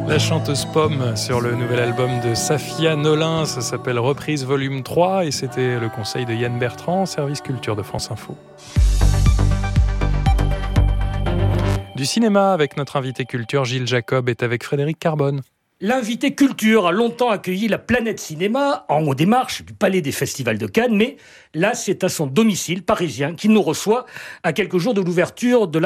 La chanteuse Pomme sur le nouvel album de Safia Nolin, ça s'appelle Reprise Volume 3 et c'était le conseil de Yann Bertrand, service culture de France Info. Du cinéma avec notre invité culture Gilles Jacob est avec Frédéric Carbone. L'invité culture a longtemps accueilli la Planète Cinéma en haut des marches du Palais des Festivals de Cannes, mais là, c'est à son domicile parisien qu'il nous reçoit à quelques jours de l'ouverture de la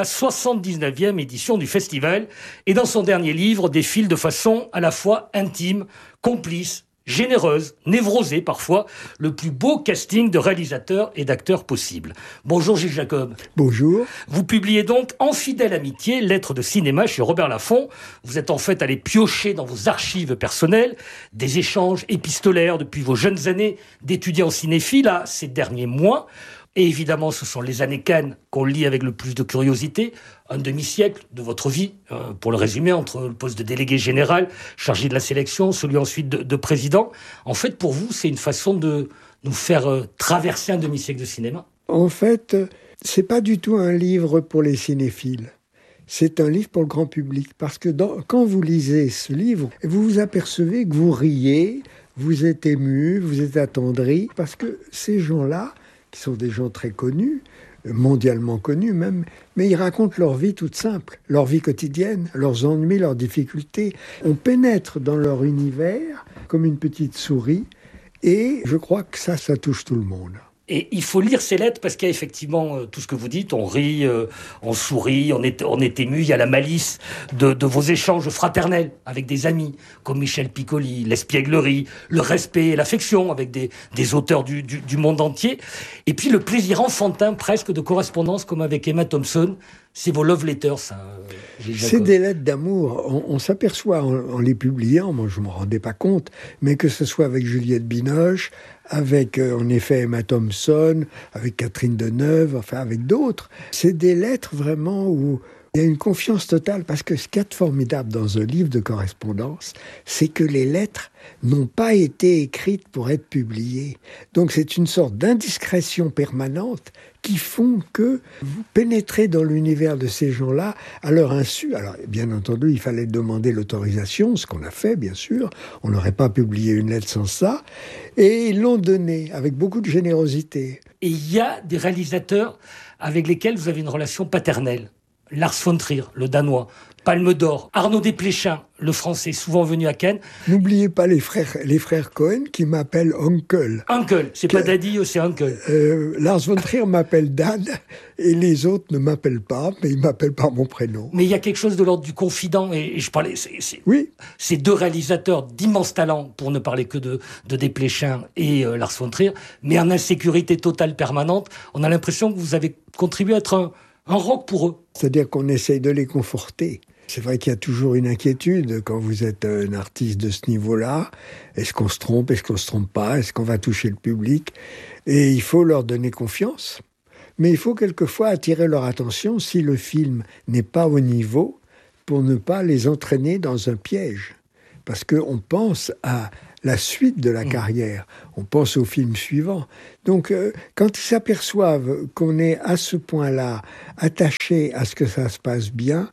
79e édition du festival. Et dans son dernier livre, défile de façon à la fois intime, complice, généreuse, névrosée parfois, le plus beau casting de réalisateurs et d'acteurs possible. Bonjour Gilles Jacob. Bonjour. Vous publiez donc En fidèle amitié, lettres de cinéma chez Robert Laffont. Vous êtes en fait allé piocher dans vos archives personnelles des échanges épistolaires depuis vos jeunes années d'étudiants cinéphiles à ces derniers mois. Et évidemment, ce sont les années Cannes qu'on lit avec le plus de curiosité. Un demi-siècle de votre vie, pour le résumer, entre le poste de délégué général, chargé de la sélection, celui ensuite de président. En fait, pour vous, c'est une façon de nous faire traverser un demi-siècle de cinéma. En fait, c'est pas du tout un livre pour les cinéphiles. C'est un livre pour le grand public. Parce que quand vous lisez ce livre, vous vous apercevez que vous riez, vous êtes ému, vous êtes attendri. Parce que ces gens-là, qui sont des gens très connus, mondialement connus même, mais ils racontent leur vie toute simple, leur vie quotidienne, leurs ennuis, leurs difficultés. On pénètre dans leur univers comme une petite souris, et je crois que ça touche tout le monde. Et il faut lire ces lettres parce qu'il y a effectivement tout ce que vous dites, on rit, on sourit, on est ému, il y a la malice de vos échanges fraternels avec des amis comme Michel Piccoli, l'espièglerie, le respect et l'affection avec des auteurs du monde entier, et puis le plaisir enfantin presque de correspondance comme avec Emma Thompson. C'est vos love letters, ça, Gilles Jacob. C'est des lettres d'amour. On s'aperçoit en les publiant, moi je ne me rendais pas compte, mais que ce soit avec Juliette Binoche, avec en effet Emma Thompson, avec Catherine Deneuve, enfin avec d'autres. C'est des lettres vraiment où il y a une confiance totale, parce que ce qu'il y a de formidable dans un livre de correspondance, c'est que les lettres n'ont pas été écrites pour être publiées. Donc c'est une sorte d'indiscrétion permanente qui font que vous pénétrez dans l'univers de ces gens-là à leur insu. Alors, bien entendu, il fallait demander l'autorisation, ce qu'on a fait, bien sûr. On n'aurait pas publié une lettre sans ça. Et ils l'ont donné avec beaucoup de générosité. Et il y a des réalisateurs avec lesquels vous avez une relation paternelle. Lars von Trier, le Danois, Palme d'Or, Arnaud Desplechin, le Français, souvent venu à Cannes. N'oubliez pas les frères Cohen qui m'appellent Uncle. Uncle, c'est pas Daddy, c'est Uncle. Lars von Trier m'appelle Dad et les autres ne m'appellent pas, mais ils m'appellent par mon prénom. Mais il y a quelque chose de l'ordre du confident, et je parlais... Oui. Ces deux réalisateurs d'immenses talents, pour ne parler que de Desplechin et Lars von Trier, mais en insécurité totale permanente. On a l'impression que vous avez contribué à être un roc pour eux. C'est-à-dire qu'on essaye de les conforter. C'est vrai qu'il y a toujours une inquiétude quand vous êtes un artiste de ce niveau-là. Est-ce qu'on se trompe? Est-ce qu'on se trompe pas? Est-ce qu'on va toucher le public? Et il faut leur donner confiance. Mais il faut quelquefois attirer leur attention si le film n'est pas au niveau, pour ne pas les entraîner dans un piège. Parce qu'on pense à la suite de la carrière. On pense au film suivant. Donc, quand ils s'aperçoivent qu'on est à ce point-là attaché à ce que ça se passe bien,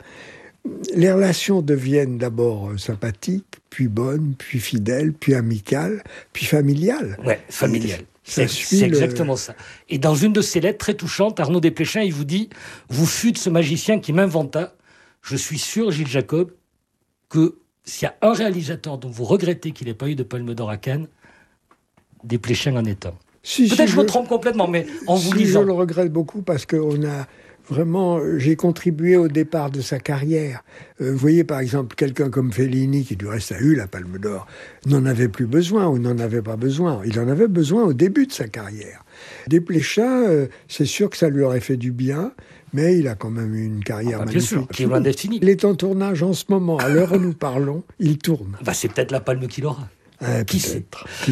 les relations deviennent d'abord sympathiques, puis bonnes, puis fidèles, puis amicales, puis familiales. Ouais, familiales. C'est exactement ça. Et dans une de ses lettres très touchantes, Arnaud Desplechin, il vous dit « Vous fûtes ce magicien qui m'inventa. Je suis sûr, Gilles Jacob, que s'il y a un réalisateur dont vous regrettez qu'il n'ait pas eu de Palme d'Or à Cannes, Desplechin en est un. » Peut-être je me trompe complètement, mais en vous lisant... Je le regrette beaucoup parce qu'on a... Vraiment, j'ai contribué au départ de sa carrière. Vous voyez, par exemple, quelqu'un comme Fellini, qui du reste a eu la Palme d'Or, n'en avait plus besoin ou n'en avait pas besoin. Il en avait besoin au début de sa carrière. Desplechin, c'est sûr que ça lui aurait fait du bien, mais il a quand même eu une carrière magnifique. Bien sûr, qui est loin d'être finie. Il est en tournage en ce moment. À l'heure où nous parlons, il tourne. C'est peut-être la palme qu'il aura. Qui sait?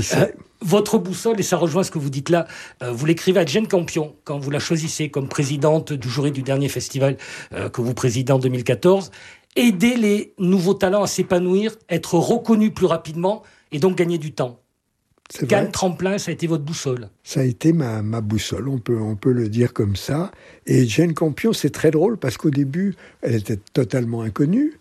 Votre boussole, et ça rejoint ce que vous dites là, vous l'écrivez à Jane Campion, quand vous la choisissez comme présidente du jury du dernier festival que vous présidez en 2014. Aider les nouveaux talents à s'épanouir, être reconnus plus rapidement et donc gagner du temps. Cannes Tremplin, ça a été votre boussole. Ça a été ma boussole, on peut le dire comme ça. Et Jane Campion, c'est très drôle parce qu'au début, elle était totalement inconnue.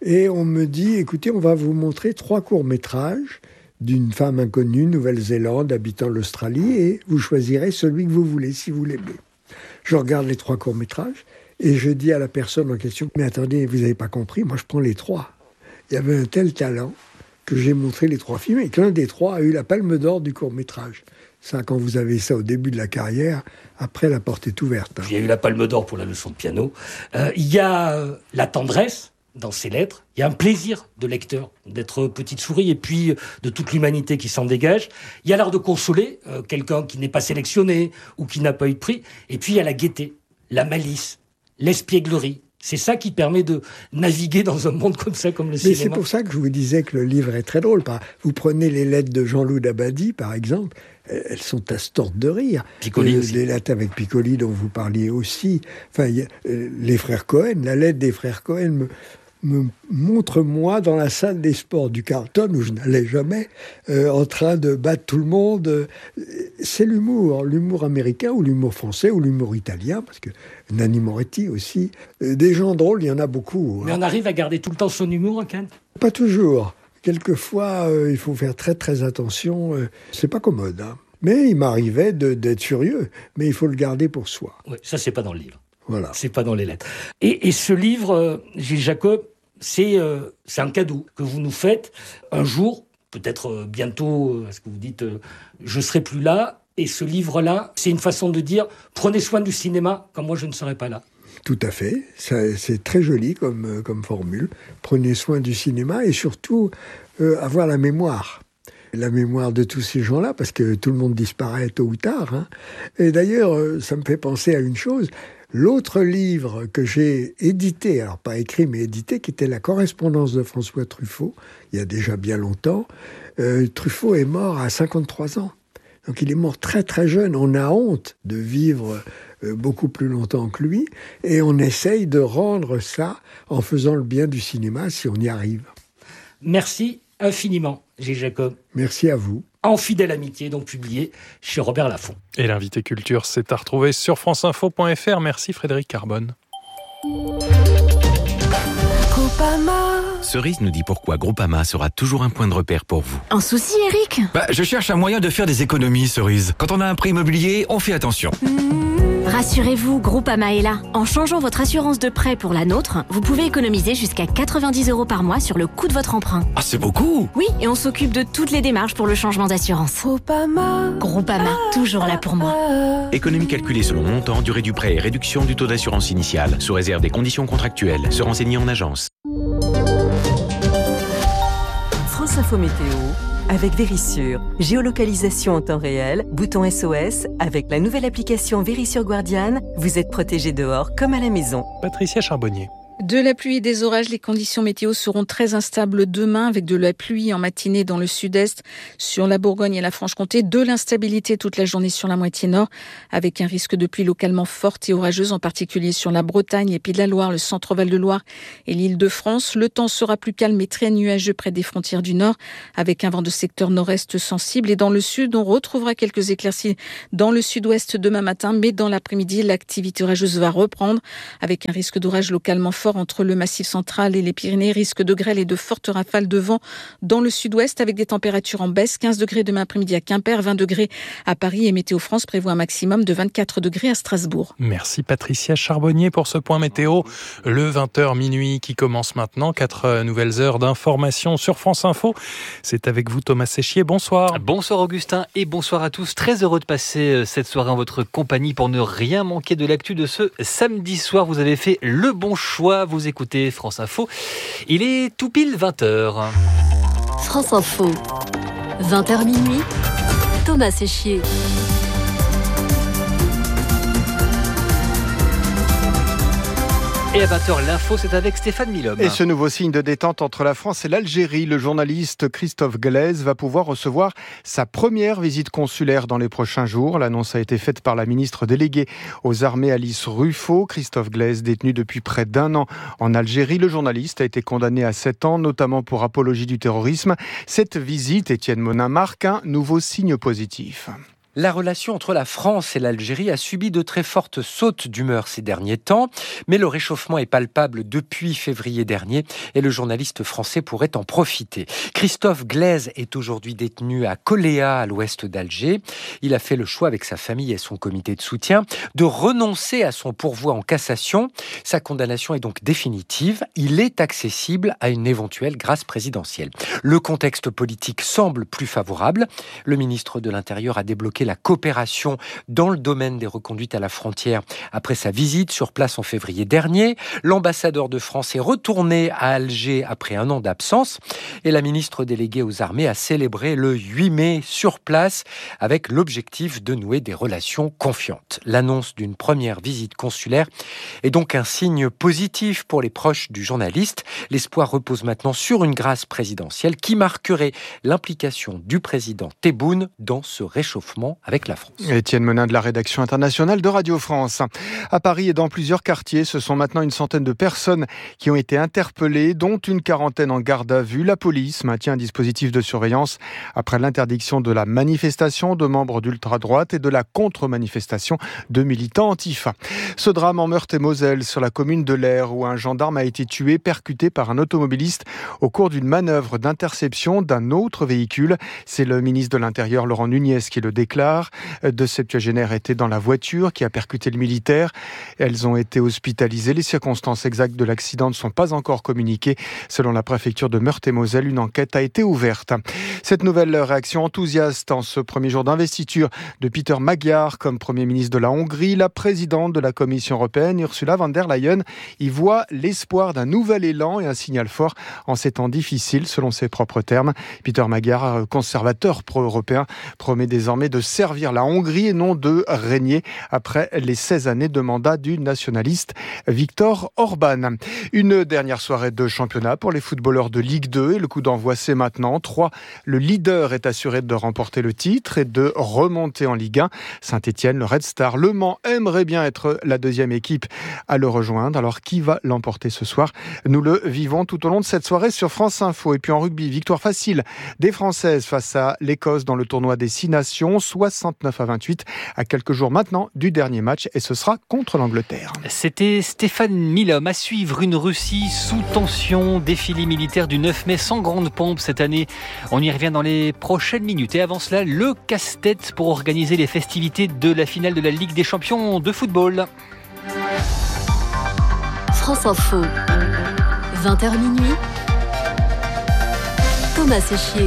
Et on me dit, écoutez, on va vous montrer 3 courts-métrages d'une femme inconnue, Nouvelle-Zélande, habitant l'Australie, et vous choisirez celui que vous voulez, si vous l'aimez. Je regarde les 3 courts-métrages, et je dis à la personne en question, mais attendez, vous n'avez pas compris, moi je prends les 3. Il y avait un tel talent que j'ai montré les 3 films, et que l'un des 3 a eu la Palme d'Or du court-métrage. Ça, quand vous avez ça au début de la carrière, après, la porte est ouverte. Il y a eu la Palme d'Or pour la leçon de piano. Il y a la tendresse dans ces lettres. Il y a un plaisir de lecteur d'être petite souris et puis de toute l'humanité qui s'en dégage. Il y a l'art de consoler quelqu'un qui n'est pas sélectionné ou qui n'a pas eu de prix. Et puis il y a la gaieté, la malice, l'espièglerie. C'est ça qui permet de naviguer dans un monde comme ça, comme le cinéma. Mais c'est pour ça que je vous disais que le livre est très drôle. Vous prenez les lettres de Jean-Loup Dabadi, par exemple, elles sont à se tordre de rire. Piccoli aussi. Les lettres avec Piccoli, dont vous parliez aussi. Enfin, les frères Cohen, la lettre des frères Cohen me montre, moi, dans la salle des sports du Carlton, où je n'allais jamais, en train de battre tout le monde. C'est l'humour américain, ou l'humour français, ou l'humour italien, parce que Nanni Moretti aussi. Des gens drôles, il y en a beaucoup. Mais on arrive à garder tout le temps son humour, Ken ? Pas toujours. Quelquefois, il faut faire très très attention. C'est pas commode, hein. Mais il m'arrivait d'être furieux. Mais il faut le garder pour soi. Oui, ça, c'est pas dans le livre. Voilà. C'est pas dans les lettres. Et ce livre, Gilles Jacob, c'est un cadeau que vous nous faites un jour, peut-être bientôt, parce que vous dites je serai plus là. Et ce livre-là, c'est une façon de dire prenez soin du cinéma quand moi je ne serai pas là. Tout à fait. C'est très joli comme formule. Prenez soin du cinéma et surtout avoir la mémoire. La mémoire de tous ces gens-là, parce que tout le monde disparaît tôt ou tard. Hein. Et d'ailleurs, ça me fait penser à une chose. L'autre livre que j'ai édité, alors pas écrit mais édité, qui était La correspondance de François Truffaut, il y a déjà bien longtemps, Truffaut est mort à 53 ans. Donc il est mort très très jeune. On a honte de vivre beaucoup plus longtemps que lui, et on essaye de rendre ça en faisant le bien du cinéma, si on y arrive. Merci infiniment, Gilles Jacob. Merci à vous. En fidèle amitié, donc publié chez Robert Laffont. Et l'invité culture, c'est à retrouver sur franceinfo.fr. Merci Frédéric Carbone. Groupama. Cerise nous dit pourquoi Groupama sera toujours un point de repère pour vous. Un souci, Eric ? Je cherche un moyen de faire des économies, Cerise. Quand on a un prêt immobilier, on fait attention. Rassurez-vous, Groupama est là. En changeant votre assurance de prêt pour la nôtre, vous pouvez économiser jusqu'à 90 € par mois sur le coût de votre emprunt. Ah, c'est beaucoup! Oui, et on s'occupe de toutes les démarches pour le changement d'assurance. Groupama, toujours là pour moi. Économie calculée selon montant, durée du prêt et réduction du taux d'assurance initiale, sous réserve des conditions contractuelles. Se renseigner en agence. France Info Météo avec Vérissure. Géolocalisation en temps réel, bouton SOS. Avec la nouvelle application Vérissure Guardian, vous êtes protégé dehors comme à la maison. Patricia Charbonnier. De la pluie et des orages, les conditions météo seront très instables demain, avec de la pluie en matinée dans le sud-est, sur la Bourgogne et la Franche-Comté, de l'instabilité toute la journée sur la moitié nord, avec un risque de pluie localement forte et orageuse, en particulier sur la Bretagne, les Pays de la Loire, le centre-Val de Loire et l'Île-de-France. Le temps sera plus calme et très nuageux près des frontières du nord, avec un vent de secteur nord-est sensible. Et dans le sud, on retrouvera quelques éclaircies dans le sud-ouest demain matin, mais dans l'après-midi, l'activité orageuse va reprendre, avec un risque d'orage localement fort entre le Massif central et les Pyrénées, risque de grêle et de fortes rafales de vent dans le sud-ouest avec des températures en baisse, 15 degrés demain après-midi à Quimper, 20 degrés à Paris, et Météo France prévoit un maximum de 24 degrés à Strasbourg. Merci Patricia Charbonnier pour ce point météo. Le 20h minuit qui commence maintenant, 4 nouvelles heures d'information sur France Info. C'est avec vous Thomas Séchier, bonsoir. Bonsoir Augustin et bonsoir à tous. Très heureux de passer cette soirée en votre compagnie pour ne rien manquer de l'actu de ce samedi soir. Vous avez fait le bon choix. Vous écoutez France Info. Il est tout pile 20h. France Info, 20h minuit, Thomas Séchier. Et à 20h, l'info, c'est avec Stéphane Milhomme. Et ce nouveau signe de détente entre la France et l'Algérie, le journaliste Christophe Glaise va pouvoir recevoir sa première visite consulaire dans les prochains jours. L'annonce a été faite par la ministre déléguée aux armées Alice Ruffo. Christophe Glaise, détenu depuis près d'1 an en Algérie. Le journaliste a été condamné à 7 ans, notamment pour apologie du terrorisme. Cette visite, Étienne Monin, marque un nouveau signe positif. La relation entre la France et l'Algérie a subi de très fortes sautes d'humeur ces derniers temps, mais le réchauffement est palpable depuis février dernier et le journaliste français pourrait en profiter. Christophe Glaise est aujourd'hui détenu à Koléa, à l'ouest d'Alger. Il a fait le choix avec sa famille et son comité de soutien de renoncer à son pourvoi en cassation. Sa condamnation est donc définitive. Il est accessible à une éventuelle grâce présidentielle. Le contexte politique semble plus favorable. Le ministre de l'Intérieur a débloqué la coopération dans le domaine des reconduites à la frontière après sa visite sur place en février dernier. L'ambassadeur de France est retourné à Alger après un an d'absence et la ministre déléguée aux armées a célébré le 8 mai sur place avec l'objectif de nouer des relations confiantes. L'annonce d'une première visite consulaire est donc un signe positif pour les proches du journaliste. L'espoir repose maintenant sur une grâce présidentielle qui marquerait l'implication du président Tebboune dans ce réchauffement avec la France. Étienne Menin de la rédaction internationale de Radio France. À Paris et dans plusieurs quartiers, ce sont maintenant une centaine de personnes qui ont été interpellées, dont une quarantaine en garde à vue. La police maintient un dispositif de surveillance après l'interdiction de la manifestation de membres d'ultra-droite et de la contre-manifestation de militants antifa. Ce drame en Meurthe-et-Moselle, sur la commune de l'Aire, où un gendarme a été tué, percuté par un automobiliste au cours d'une manœuvre d'interception d'un autre véhicule. C'est le ministre de l'Intérieur, Laurent Nunez, qui le déclare. Deux septuagénaires étaient dans la voiture qui a percuté le militaire. Elles ont été hospitalisées. Les circonstances exactes de l'accident ne sont pas encore communiquées. Selon la préfecture de Meurthe-et-Moselle, une enquête a été ouverte. Cette nouvelle réaction enthousiaste en ce premier jour d'investiture de Peter Magyar comme Premier ministre de la Hongrie, la présidente de la Commission européenne, Ursula von der Leyen, y voit l'espoir d'un nouvel élan et un signal fort en ces temps difficiles, selon ses propres termes. Peter Magyar, conservateur pro-européen, promet désormais de servir la Hongrie et non de régner après les 16 années de mandat du nationaliste Viktor Orban. Une dernière soirée de championnat pour les footballeurs de Ligue 2 et le coup d'envoi c'est maintenant. 3. Le leader est assuré de remporter le titre et de remonter en Ligue 1. Saint-Etienne, le Red Star, Le Mans aimerait bien être la deuxième équipe à le rejoindre. Alors qui va l'emporter ce soir? Nous le vivons tout au long de cette soirée sur France Info. Et puis en rugby, victoire facile des Françaises face à l'Écosse dans le tournoi des 6 Nations. 69-28 à quelques jours maintenant du dernier match et ce sera contre l'Angleterre. C'était Stéphane Milhomme. À suivre, une Russie sous tension, défilé militaire du 9 mai sans grande pompe cette année. On y revient dans les prochaines minutes et avant cela, le casse-tête pour organiser les festivités de la finale de la Ligue des Champions de football. France Info, 20h minuit, Thomas Séchier.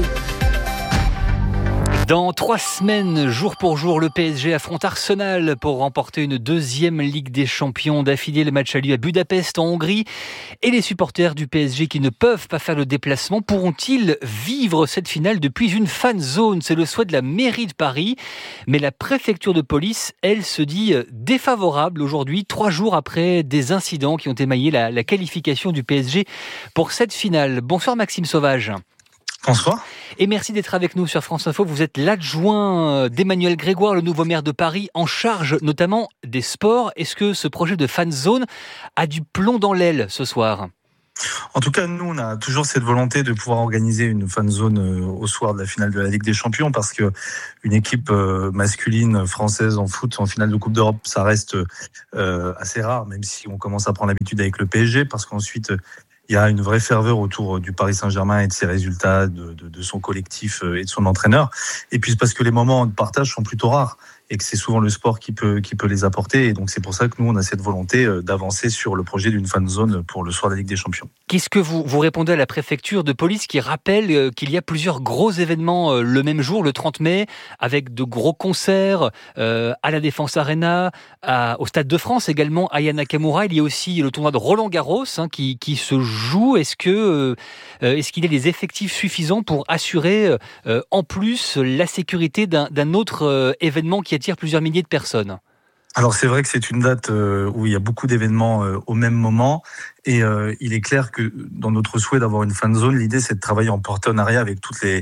Dans 3 semaines, jour pour jour, le PSG affronte Arsenal pour remporter une deuxième Ligue des Champions d'affilée. Le match a lieu à Budapest, en Hongrie. Et les supporters du PSG qui ne peuvent pas faire le déplacement pourront-ils vivre cette finale depuis une fan zone? C'est le souhait de la mairie de Paris. Mais la préfecture de police, elle, se dit défavorable aujourd'hui, 3 jours après des incidents qui ont émaillé la qualification du PSG pour cette finale. Bonsoir Maxime Sauvage. Bonsoir. Et merci d'être avec nous sur France Info. Vous êtes l'adjoint d'Emmanuel Grégoire, le nouveau maire de Paris, en charge notamment des sports. Est-ce que ce projet de fan zone a du plomb dans l'aile ce soir ? En tout cas, nous, on a toujours cette volonté de pouvoir organiser une fan zone au soir de la finale de la Ligue des Champions parce que une équipe masculine française en foot en finale de Coupe d'Europe, ça reste assez rare, même si on commence à prendre l'habitude avec le PSG parce qu'ensuite, il y a une vraie ferveur autour du Paris Saint-Germain et de ses résultats, de son collectif et de son entraîneur. Et puis c'est parce que les moments de partage sont plutôt rares et que c'est souvent le sport qui peut les apporter. Et donc c'est pour ça que nous, on a cette volonté d'avancer sur le projet d'une fan zone pour le soir de la Ligue des Champions. Qu'est-ce que vous répondez à la préfecture de police qui rappelle qu'il y a plusieurs gros événements le même jour, le 30 mai, avec de gros concerts à la Défense Arena, au Stade de France également, à Aya Nakamura. Il y a aussi le tournoi de Roland-Garros qui se joue. Est-ce qu'il y a des effectifs suffisants pour assurer en plus la sécurité d'un autre événement qui attire plusieurs milliers de personnes? Alors c'est vrai que c'est une date où il y a beaucoup d'événements au même moment Et il est clair que dans notre souhait d'avoir une fan zone, l'idée c'est de travailler en partenariat avec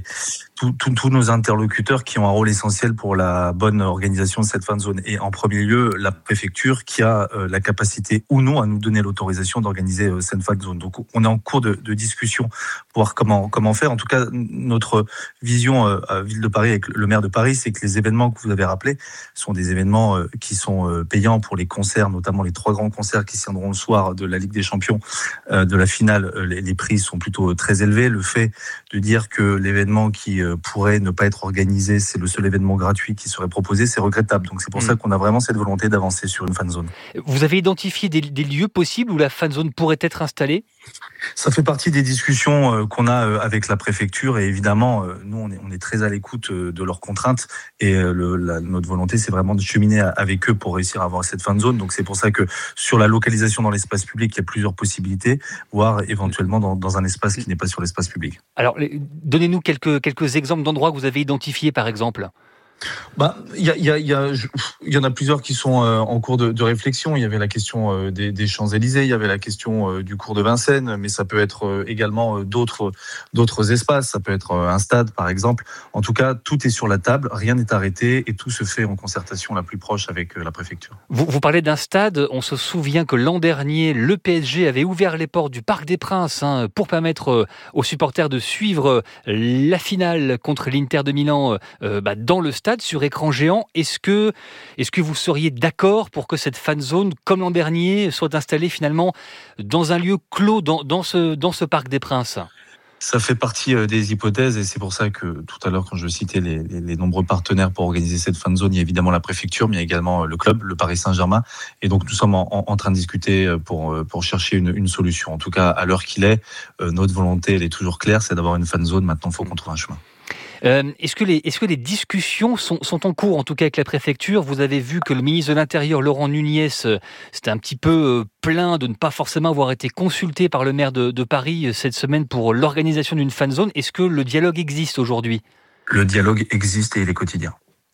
tous nos interlocuteurs qui ont un rôle essentiel pour la bonne organisation de cette fan zone. Et en premier lieu, la préfecture qui a la capacité ou non à nous donner l'autorisation d'organiser cette fan zone. Donc on est en cours de discussion pour voir comment faire. En tout cas, notre vision à Ville de Paris avec le maire de Paris, c'est que les événements que vous avez rappelés sont des événements qui sont payants pour les concerts, notamment les 3 grands concerts qui se tiendront le soir de la Ligue des Champions, de la finale. Les prix sont plutôt très élevés. Le fait de dire que l'événement qui pourrait ne pas être organisé, c'est le seul événement gratuit qui serait proposé, c'est regrettable. Donc c'est pour ça qu'on a vraiment cette volonté d'avancer sur une fan zone. Vous avez identifié des lieux possibles où la fan zone pourrait être installée ? Ça fait partie des discussions qu'on a avec la préfecture et évidemment, nous on est très à l'écoute de leurs contraintes et notre volonté c'est vraiment de cheminer avec eux pour réussir à avoir cette fan zone. Donc c'est pour ça que sur la localisation dans l'espace public, il y a plusieurs possibilités, voire éventuellement dans un espace qui n'est pas sur l'espace public. Alors donnez-nous quelques exemples d'endroits que vous avez identifiés par exemple. Il y en a plusieurs qui sont en cours de réflexion. Il y avait la question des Champs-Élysées, il y avait la question du cours de Vincennes, mais ça peut être également d'autres espaces. Ça peut être un stade, par exemple. En tout cas, tout est sur la table, rien n'est arrêté et tout se fait en concertation la plus proche avec la préfecture. Vous parlez d'un stade. On se souvient que l'an dernier, le PSG avait ouvert les portes du Parc des Princes pour permettre aux supporters de suivre la finale contre l'Inter de Milan dans le stade sur écran géant. Est-ce que vous seriez d'accord pour que cette fan zone, comme l'an dernier, soit installée finalement dans un lieu clos dans ce Parc des Princes ? Ça fait partie des hypothèses et c'est pour ça que tout à l'heure, quand je citais les nombreux partenaires pour organiser cette fan zone, il y a évidemment la préfecture, mais il y a également le club, le Paris Saint-Germain. Et donc nous sommes en train de discuter pour chercher une solution. En tout cas, à l'heure qu'il est, notre volonté, elle est toujours claire, c'est d'avoir une fan zone. Maintenant, il faut qu'on trouve un chemin. Est-ce que les discussions sont en cours, en tout cas avec la préfecture ? Vous avez vu que le ministre de l'Intérieur, Laurent Nunez, c'était un petit peu plaint de ne pas forcément avoir été consulté par le maire de Paris cette semaine pour l'organisation d'une fan zone. Est-ce que le dialogue existe aujourd'hui ? Le dialogue existe et il est quotidien.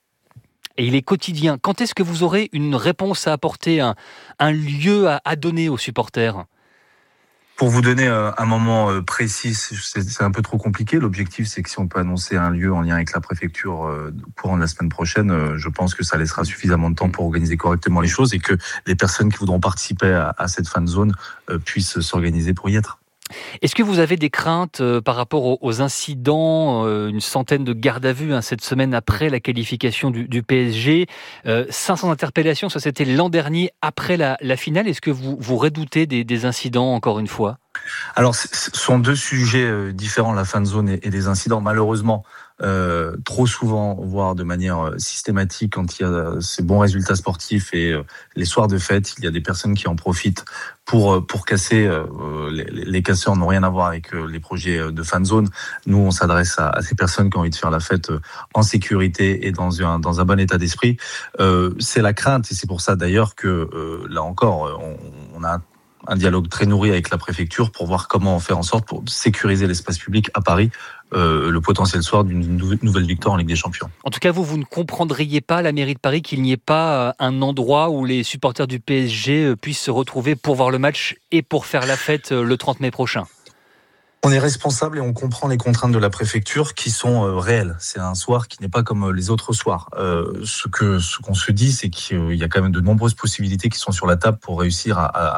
Et il est quotidien. Quand est-ce que vous aurez une réponse à apporter, un lieu à donner aux supporters ? Pour vous donner un moment précis, c'est un peu trop compliqué. L'objectif, c'est que si on peut annoncer un lieu en lien avec la préfecture courant de la semaine prochaine, je pense que ça laissera suffisamment de temps pour organiser correctement les choses et que les personnes qui voudront participer à cette fan zone puissent s'organiser pour y être. Est-ce que vous avez des craintes par rapport aux incidents, une centaine de gardes à vue cette semaine après la qualification du PSG, 500 interpellations, ça c'était l'an dernier après la finale. Est-ce que vous redoutez des incidents encore une fois ? Alors, ce sont 2 sujets différents, la fan zone et les incidents. Malheureusement, trop souvent, voire de manière systématique, quand il y a ces bons résultats sportifs et les soirs de fête, il y a des personnes qui en profitent pour casser. Les casseurs n'ont rien à voir avec les projets de fan zone. Nous, on s'adresse à ces personnes qui ont envie de faire la fête en sécurité et dans un bon état d'esprit. C'est la crainte et c'est pour ça d'ailleurs que là encore, on a un dialogue très nourri avec la préfecture pour voir comment faire en sorte pour sécuriser l'espace public à Paris, le potentiel soir d'une nouvelle victoire en Ligue des Champions. En tout cas, vous ne comprendriez pas, la mairie de Paris, qu'il n'y ait pas un endroit où les supporters du PSG puissent se retrouver pour voir le match et pour faire la fête le 30 mai prochain. On est responsable et on comprend les contraintes de la préfecture qui sont réelles. C'est un soir qui n'est pas comme les autres soirs. Ce qu'on se dit, c'est qu'il y a quand même de nombreuses possibilités qui sont sur la table pour réussir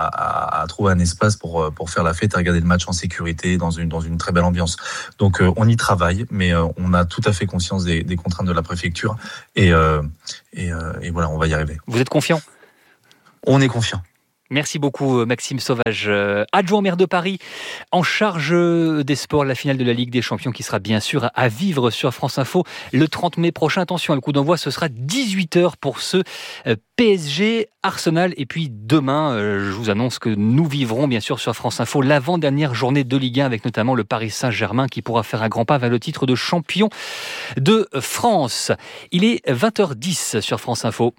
à trouver un espace pour faire la fête et regarder le match en sécurité dans une très belle ambiance. Donc on y travaille, mais on a tout à fait conscience des contraintes de la préfecture et voilà, on va y arriver. Vous êtes confiant ? On est confiant. Merci beaucoup Maxime Sauvage, adjoint au maire de Paris, en charge des sports, la finale de la Ligue des Champions qui sera bien sûr à vivre sur France Info le 30 mai prochain. Attention, le coup d'envoi, ce sera 18h pour ce PSG Arsenal. Et puis demain, je vous annonce que nous vivrons bien sûr sur France Info l'avant-dernière journée de Ligue 1 avec notamment le Paris Saint-Germain qui pourra faire un grand pas vers le titre de champion de France. Il est 20h10 sur France Info.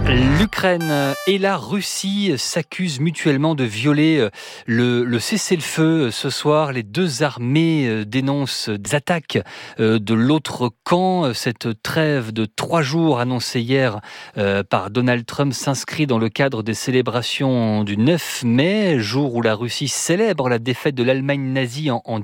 L'Ukraine et la Russie s'accusent mutuellement de violer le cessez-le-feu. Ce soir, les deux armées dénoncent des attaques de l'autre camp. Cette trêve de 3 jours annoncée hier par Donald Trump s'inscrit dans le cadre des célébrations du 9 mai, jour où la Russie célèbre la défaite de l'Allemagne nazie en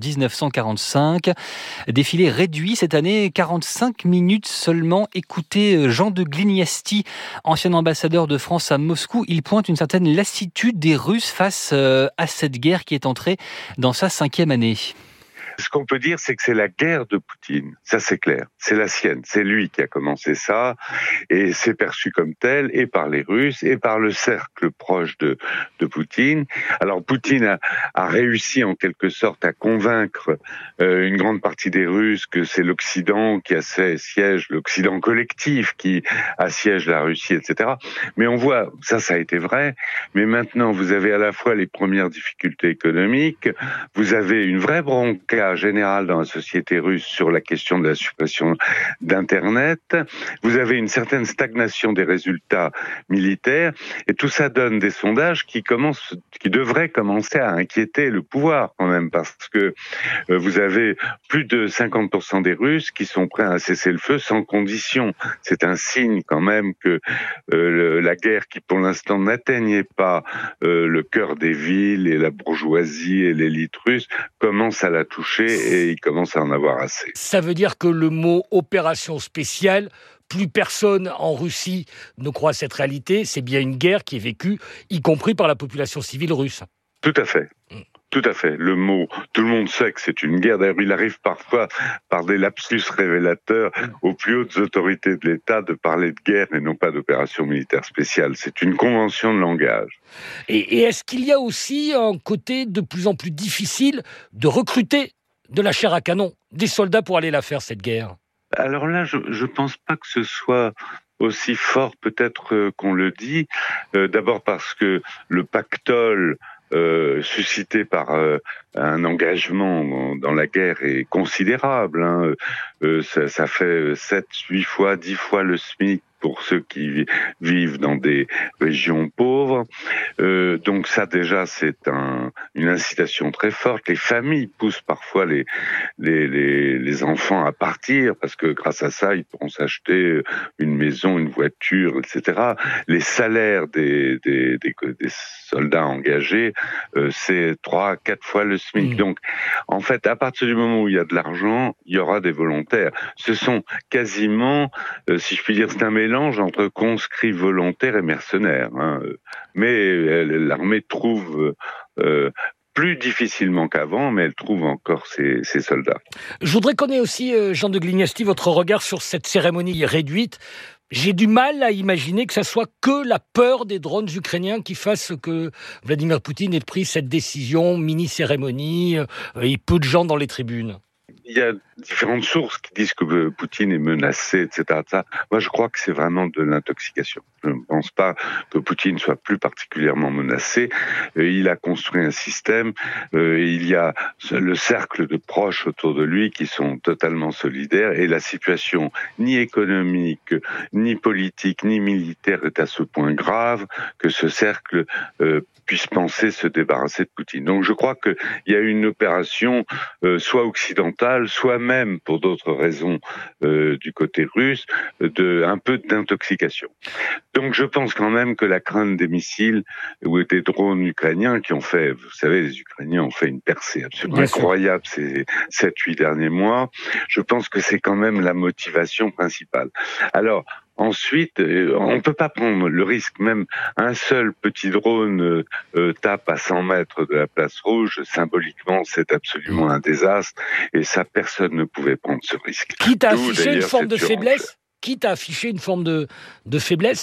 1945. Défilé réduit cette année, 45 minutes seulement. Écoutez Jean de Glignasti, ancien ambassadeur de France à Moscou. Il pointe une certaine lassitude des Russes face à cette guerre qui est entrée dans sa 5e année. Ce qu'on peut dire, c'est que c'est la guerre de Poutine. Ça, c'est clair. C'est la sienne. C'est lui qui a commencé ça. Et c'est perçu comme tel, et par les Russes, et par le cercle proche de Poutine. Alors, Poutine a réussi, en quelque sorte, à convaincre une grande partie des Russes que c'est l'Occident qui assiège, l'Occident collectif qui assiège la Russie, etc. Mais on voit, ça a été vrai. Mais maintenant, vous avez à la fois les premières difficultés économiques, vous avez une vraie bronca général dans la société russe sur la question de la suppression d'Internet. Vous avez une certaine stagnation des résultats militaires et tout ça donne des sondages qui devraient commencer à inquiéter le pouvoir quand même, parce que vous avez plus de 50% des Russes qui sont prêts à cesser le feu sans condition. C'est un signe quand même que la guerre qui pour l'instant n'atteignait pas le cœur des villes et la bourgeoisie et l'élite russe commence à la toucher et il commence à en avoir assez. Ça veut dire que le mot opération spéciale, plus personne en Russie ne croit à cette réalité, c'est bien une guerre qui est vécue, y compris par la population civile russe. Tout à fait. Tout à fait. Le mot, tout le monde sait que c'est une guerre. D'ailleurs, il arrive parfois, par des lapsus révélateurs, aux plus hautes autorités de l'État de parler de guerre et non pas d'opération militaire spéciale. C'est une convention de langage. Et est-ce qu'il y a aussi un côté de plus en plus difficile de recruter de la chair à canon, des soldats pour aller la faire, cette guerre? Alors là, je pense pas que ce soit aussi fort peut-être qu'on le dit. D'abord parce que le pactole suscité par un engagement dans la guerre est considérable. Ça fait 7, 8 fois, 10 fois le SMIC pour ceux qui vivent dans des régions pauvres. Donc ça déjà c'est une incitation très forte. Les familles poussent parfois les enfants à partir parce que grâce à ça ils pourront s'acheter une maison, une voiture, etc. Les salaires des soldats engagés c'est 3, 4 fois le SMIC. Donc en fait à partir du moment où il y a de l'argent, il y aura des volontaires. Ce sont quasiment, si je puis dire, c'est un mélange entre conscrits volontaires et mercenaires. Mais l'armée trouve plus difficilement qu'avant, mais elle trouve encore ses soldats. Je voudrais qu'on ait aussi, Jean de Glignasti, votre regard sur cette cérémonie réduite. J'ai du mal à imaginer que ça soit que la peur des drones ukrainiens qui fasse que Vladimir Poutine ait pris cette décision, mini-cérémonie, et peu de gens dans les tribunes. Il y a différentes sources qui disent que Poutine est menacé, etc. Moi, je crois que c'est vraiment de l'intoxication. Je ne pense pas que Poutine soit plus particulièrement menacé. Il a construit un système. Il y a le cercle de proches autour de lui qui sont totalement solidaires. Et la situation, ni économique, ni politique, ni militaire, est à ce point grave que ce cercle puisse penser se débarrasser de Poutine. Donc, je crois qu'il y a une opération soit occidentale, soit même, pour d'autres raisons du côté russe, un peu d'intoxication. Donc je pense quand même que la crainte des missiles ou des drones ukrainiens qui ont fait, vous savez, les Ukrainiens ont fait une percée absolument incroyable ces 7-8 derniers mois, je pense que c'est quand même la motivation principale. Alors, ensuite, on ne peut pas prendre le risque, même un seul petit drone tape à 100 mètres de la place rouge, symboliquement c'est absolument un désastre, et ça personne ne pouvait prendre ce risque. Quitte à afficher une forme de faiblesse ? Quitte à afficher une forme de faiblesse ?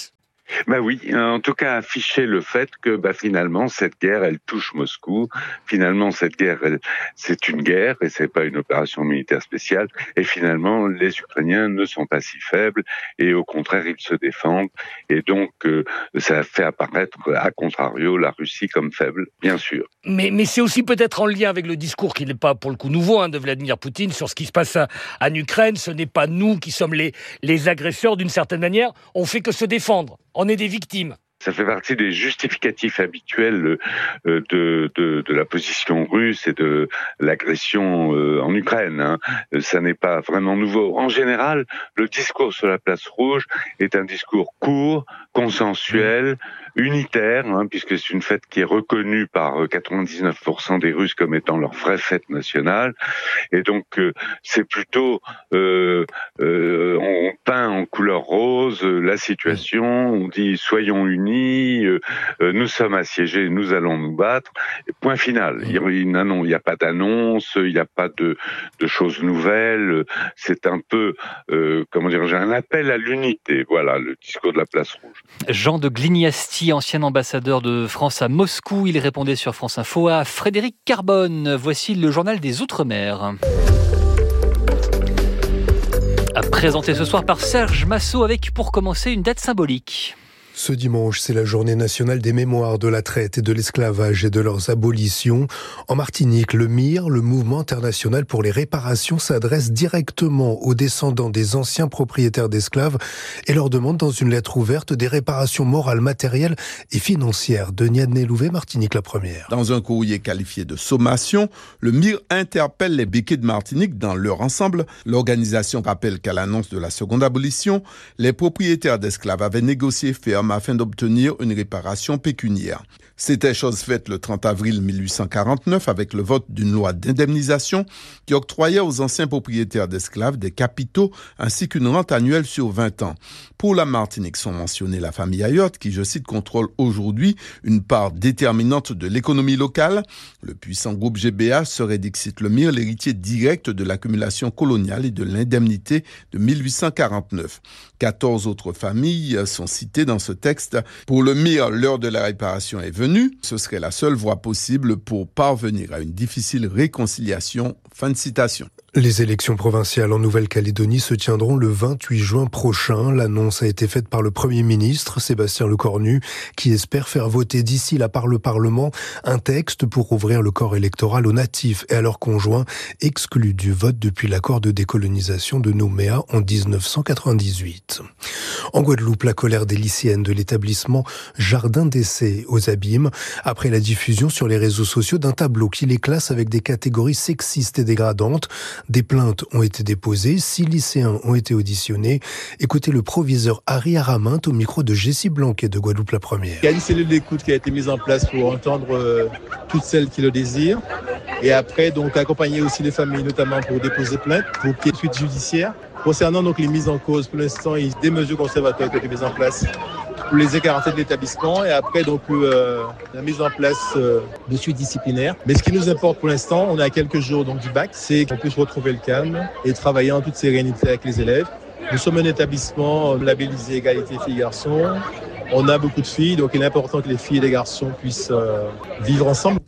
Ben oui, en tout cas afficher le fait que finalement cette guerre elle touche Moscou. Finalement cette guerre c'est une guerre et c'est pas une opération militaire spéciale. Et finalement les Ukrainiens ne sont pas si faibles et au contraire ils se défendent. Et donc ça fait apparaître à contrario la Russie comme faible, bien sûr. Mais c'est aussi peut-être en lien avec le discours qui n'est pas pour le coup nouveau de Vladimir Poutine sur ce qui se passe en Ukraine. Ce n'est pas nous qui sommes les agresseurs d'une certaine manière. On fait que se défendre. On est des victimes. Ça fait partie des justificatifs habituels de la position russe et de l'agression en Ukraine. Ça n'est pas vraiment nouveau. En général, le discours sur la place rouge est un discours court, consensuel, unitaire, puisque c'est une fête qui est reconnue par 99% des Russes comme étant leur vraie fête nationale. Et donc, c'est plutôt, on peint en couleur rose la situation, on dit soyons unis, nous sommes assiégés, nous allons nous battre. Point final. Il n'y a pas d'annonce, il n'y a pas de choses nouvelles. C'est un peu, un appel à l'unité. Voilà, le discours de la place rouge. Jean de Glignasti, ancien ambassadeur de France à Moscou, il répondait sur France Info à Frédéric Carbone. Voici le journal des Outre-mer. Présenté ce soir par Serge Massot avec, pour commencer, une date symbolique. Ce dimanche, c'est la journée nationale des mémoires de la traite et de l'esclavage et de leurs abolitions. En Martinique, le MIR, le Mouvement international pour les réparations, s'adresse directement aux descendants des anciens propriétaires d'esclaves et leur demande dans une lettre ouverte des réparations morales, matérielles et financières. Denis Adnet-Louvet, Martinique la première. Dans un courrier qualifié de sommation, le MIR interpelle les béquets de Martinique dans leur ensemble. L'organisation rappelle qu'à l'annonce de la seconde abolition, les propriétaires d'esclaves avaient négocié ferme afin d'obtenir une réparation pécuniaire. C'était chose faite le 30 avril 1849 avec le vote d'une loi d'indemnisation qui octroyait aux anciens propriétaires d'esclaves des capitaux ainsi qu'une rente annuelle sur 20 ans. Pour la Martinique sont mentionnés la famille Ayotte qui, je cite, contrôle aujourd'hui une part déterminante de l'économie locale. Le puissant groupe GBA serait, dixit le MIR, l'héritier direct de l'accumulation coloniale et de l'indemnité de 1849. 14 autres familles sont citées dans ce texte. Pour le MIR, l'heure de la réparation est venue. Ce serait la seule voie possible pour parvenir à une difficile réconciliation. Fin de citation. Les élections provinciales en Nouvelle-Calédonie se tiendront le 28 juin prochain. L'annonce a été faite par le Premier ministre, Sébastien Lecornu, qui espère faire voter d'ici là par le Parlement un texte pour ouvrir le corps électoral aux natifs et à leurs conjoints exclus du vote depuis l'accord de décolonisation de Nouméa en 1998. En Guadeloupe, la colère des lycéennes de l'établissement Jardin d'essai aux Abîmes après la diffusion sur les réseaux sociaux d'un tableau qui les classe avec des catégories sexistes et dégradantes. Des plaintes ont été déposées, 6 lycéens ont été auditionnés. Écoutez le proviseur Harry Aramint au micro de Jessie Blanquet de Guadeloupe la première. Il y a une cellule d'écoute qui a été mise en place pour entendre toutes celles qui le désirent. Et après, donc, accompagner aussi les familles, notamment pour déposer plainte, pour qu'il y ait une suite judiciaire. Concernant donc les mises en cause, pour l'instant, il y a des mesures conservatoires qui ont été mises en place pour les écarter de l'établissement et après donc la mise en place de suites disciplinaires. Mais ce qui nous importe pour l'instant, on est à quelques jours donc du bac, c'est qu'on puisse retrouver le calme et travailler en toute sérénité avec les élèves. Nous sommes un établissement labellisé égalité filles-garçons. On a beaucoup de filles, donc il est important que les filles et les garçons puissent vivre ensemble.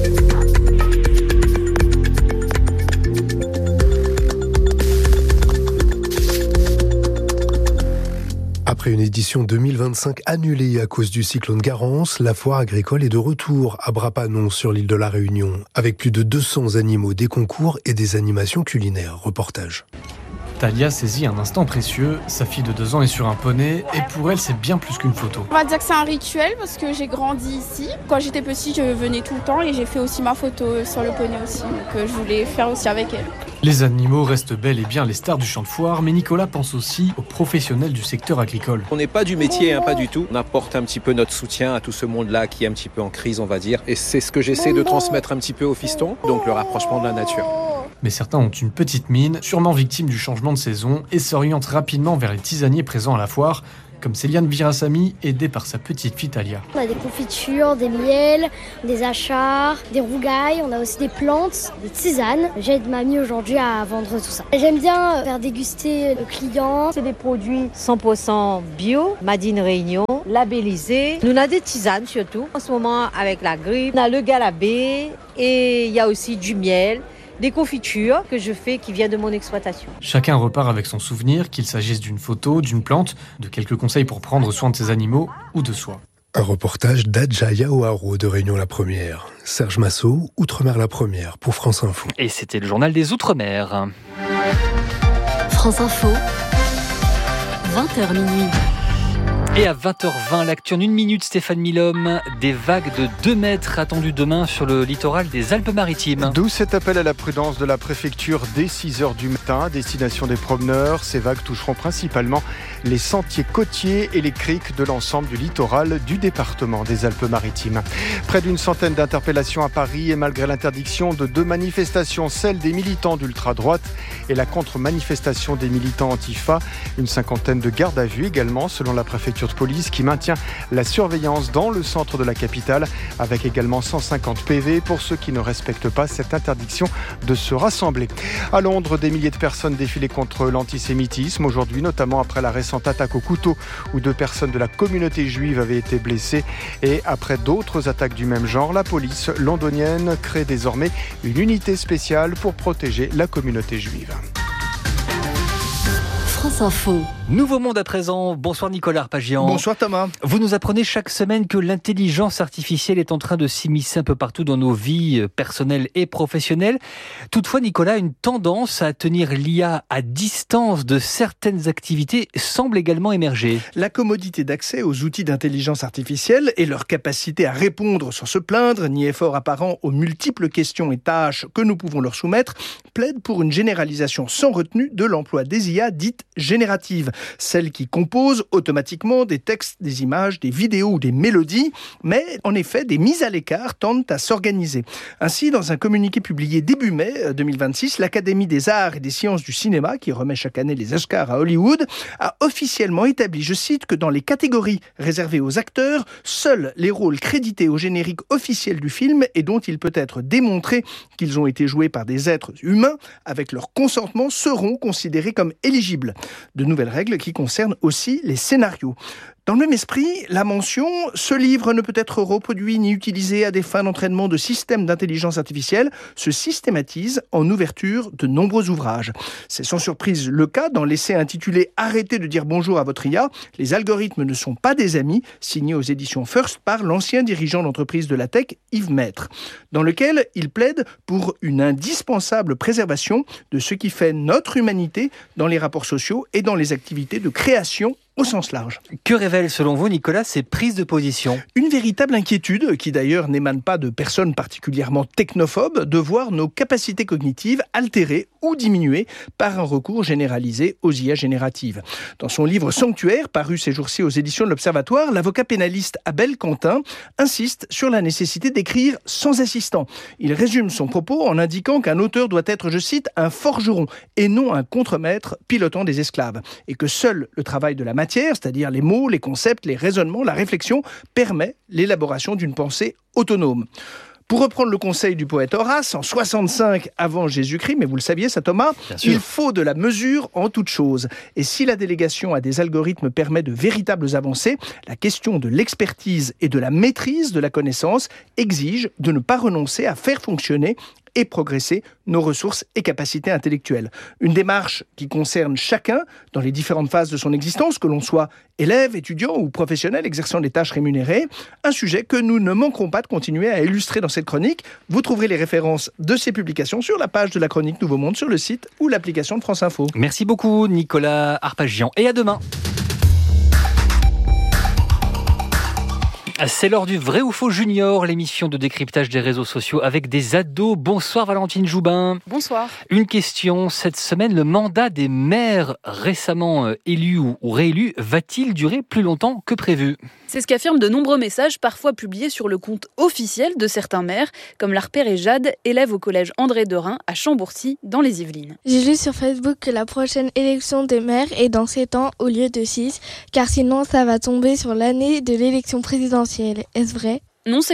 Après une édition 2025 annulée à cause du cyclone Garance, la foire agricole est de retour à Bras-Panon sur l'île de la Réunion, avec plus de 200 animaux, des concours et des animations culinaires. Reportage. Talia saisit un instant précieux, sa fille de 2 ans est sur un poney et pour elle c'est bien plus qu'une photo. On va dire que c'est un rituel parce que j'ai grandi ici. Quand j'étais petite je venais tout le temps et j'ai fait aussi ma photo sur le poney aussi, donc je voulais faire aussi avec elle. Les animaux restent bel et bien les stars du champ de foire, mais Nicolas pense aussi aux professionnels du secteur agricole. On n'est pas du métier, pas du tout. On apporte un petit peu notre soutien à tout ce monde-là qui est un petit peu en crise, on va dire. Et c'est ce que j'essaie de transmettre un petit peu aux fistons, donc le rapprochement de la nature. Mais certains ont une petite mine, sûrement victimes du changement de saison, et s'orientent rapidement vers les tisaniers présents à la foire, comme Céliane Virassami, aidée par sa petite fille Talia. On a des confitures, des miels, des achars, des rougailles, on a aussi des plantes, des tisanes. J'aide mamie aujourd'hui à vendre tout ça. J'aime bien faire déguster le client. C'est des produits 100% bio, Made in Réunion, labellisés. Nous avons des tisanes surtout. En ce moment, avec la grippe, on a le galabé et il y a aussi du miel. Des confitures que je fais qui viennent de mon exploitation. Chacun repart avec son souvenir, qu'il s'agisse d'une photo, d'une plante, de quelques conseils pour prendre soin de ses animaux ou de soi. Un reportage d'Adjaya Oaro de Réunion la Première. Serge Massot, Outre-mer la Première pour France Info. Et c'était le journal des Outre-mer. France Info, 20h minuit. Et à 20h20, l'actu en 1 minute, Stéphane Milhomme, des vagues de 2 mètres attendues demain sur le littoral des Alpes-Maritimes. D'où cet appel à la prudence de la préfecture dès 6h du matin à destination des promeneurs. Ces vagues toucheront principalement les sentiers côtiers et les criques de l'ensemble du littoral du département des Alpes-Maritimes. Près d'une centaine d'interpellations à Paris et malgré l'interdiction de 2 manifestations, celle des militants d'ultra-droite et la contre-manifestation des militants Antifa. Une cinquantaine de gardes à vue également selon la préfecture de police qui maintient la surveillance dans le centre de la capitale avec également 150 PV pour ceux qui ne respectent pas cette interdiction de se rassembler. À Londres, des milliers de personnes défilaient contre l'antisémitisme aujourd'hui, notamment après la récente attaque au couteau où 2 personnes de la communauté juive avaient été blessées et après d'autres attaques du même genre, la police londonienne crée désormais une unité spéciale pour protéger la communauté juive. France Info. Nouveau monde à présent. Bonsoir Nicolas Arpagian. Bonsoir Thomas. Vous nous apprenez chaque semaine que l'intelligence artificielle est en train de s'immiscer un peu partout dans nos vies personnelles et professionnelles. Toutefois, Nicolas, une tendance à tenir l'IA à distance de certaines activités semble également émerger. La commodité d'accès aux outils d'intelligence artificielle et leur capacité à répondre sans se plaindre, ni effort apparent aux multiples questions et tâches que nous pouvons leur soumettre, plaident pour une généralisation sans retenue de l'emploi des IA dites génératives. Celles qui composent automatiquement des textes, des images, des vidéos ou des mélodies, mais en effet, des mises à l'écart tendent à s'organiser. Ainsi, dans un communiqué publié début mai 2026, l'Académie des arts et des sciences du cinéma, qui remet chaque année les Oscars à Hollywood, a officiellement établi, je cite, que dans les catégories réservées aux acteurs, seuls les rôles crédités au générique officiel du film et dont il peut être démontré qu'ils ont été joués par des êtres humains avec leur consentement seront considérés comme éligibles. De nouvelles règles qui concernent aussi les scénarios. Dans le même esprit, la mention « Ce livre ne peut être reproduit ni utilisé à des fins d'entraînement de systèmes d'intelligence artificielle » se systématise en ouverture de nombreux ouvrages. C'est sans surprise le cas dans l'essai intitulé « Arrêtez de dire bonjour à votre IA, les algorithmes ne sont pas des amis » signé aux éditions First par l'ancien dirigeant d'entreprise de la tech, Yves Maître, dans lequel il plaide pour une indispensable préservation de ce qui fait notre humanité dans les rapports sociaux et dans les activités de création au sens large. Que révèlent selon vous, Nicolas, ces prises de position ? Une véritable inquiétude, qui d'ailleurs n'émane pas de personnes particulièrement technophobes, de voir nos capacités cognitives altérées ou diminuées par un recours généralisé aux IA génératives. Dans son livre Sanctuaire, paru ces jours-ci aux éditions de l'Observatoire, l'avocat pénaliste Abel Quentin insiste sur la nécessité d'écrire sans assistant. Il résume son propos en indiquant qu'un auteur doit être, je cite, un forgeron et non un contremaître pilotant des esclaves, et que seul le travail de la matière, c'est-à-dire les mots, les concepts, les raisonnements, la réflexion, permet l'élaboration d'une pensée autonome. Pour reprendre le conseil du poète Horace, en 65 avant Jésus-Christ, mais vous le saviez ça Thomas, il faut de la mesure en toute chose. Et si la délégation à des algorithmes permet de véritables avancées, la question de l'expertise et de la maîtrise de la connaissance exige de ne pas renoncer à faire fonctionner et progresser nos ressources et capacités intellectuelles. Une démarche qui concerne chacun dans les différentes phases de son existence, que l'on soit élève, étudiant ou professionnel exerçant des tâches rémunérées. Un sujet que nous ne manquerons pas de continuer à illustrer dans cette chronique. Vous trouverez les références de ces publications sur la page de la chronique Nouveau Monde sur le site ou l'application de France Info. Merci beaucoup Nicolas Arpagian et à demain. C'est l'heure du Vrai ou Faux Junior, l'émission de décryptage des réseaux sociaux avec des ados. Bonsoir Valentine Joubin. Bonsoir. Une question, cette semaine, le mandat des maires récemment élus ou réélus va-t-il durer plus longtemps que prévu ? C'est ce qu'affirment de nombreux messages parfois publiés sur le compte officiel de certains maires, comme l'Arper et Jade, élèves au collège André Derain à Chambourcy, dans les Yvelines. J'ai lu sur Facebook que la prochaine élection des maires est dans 7 ans au lieu de 6, car sinon ça va tomber sur l'année de l'élection présidentielle. Est-ce vrai ? Non, c'est faux.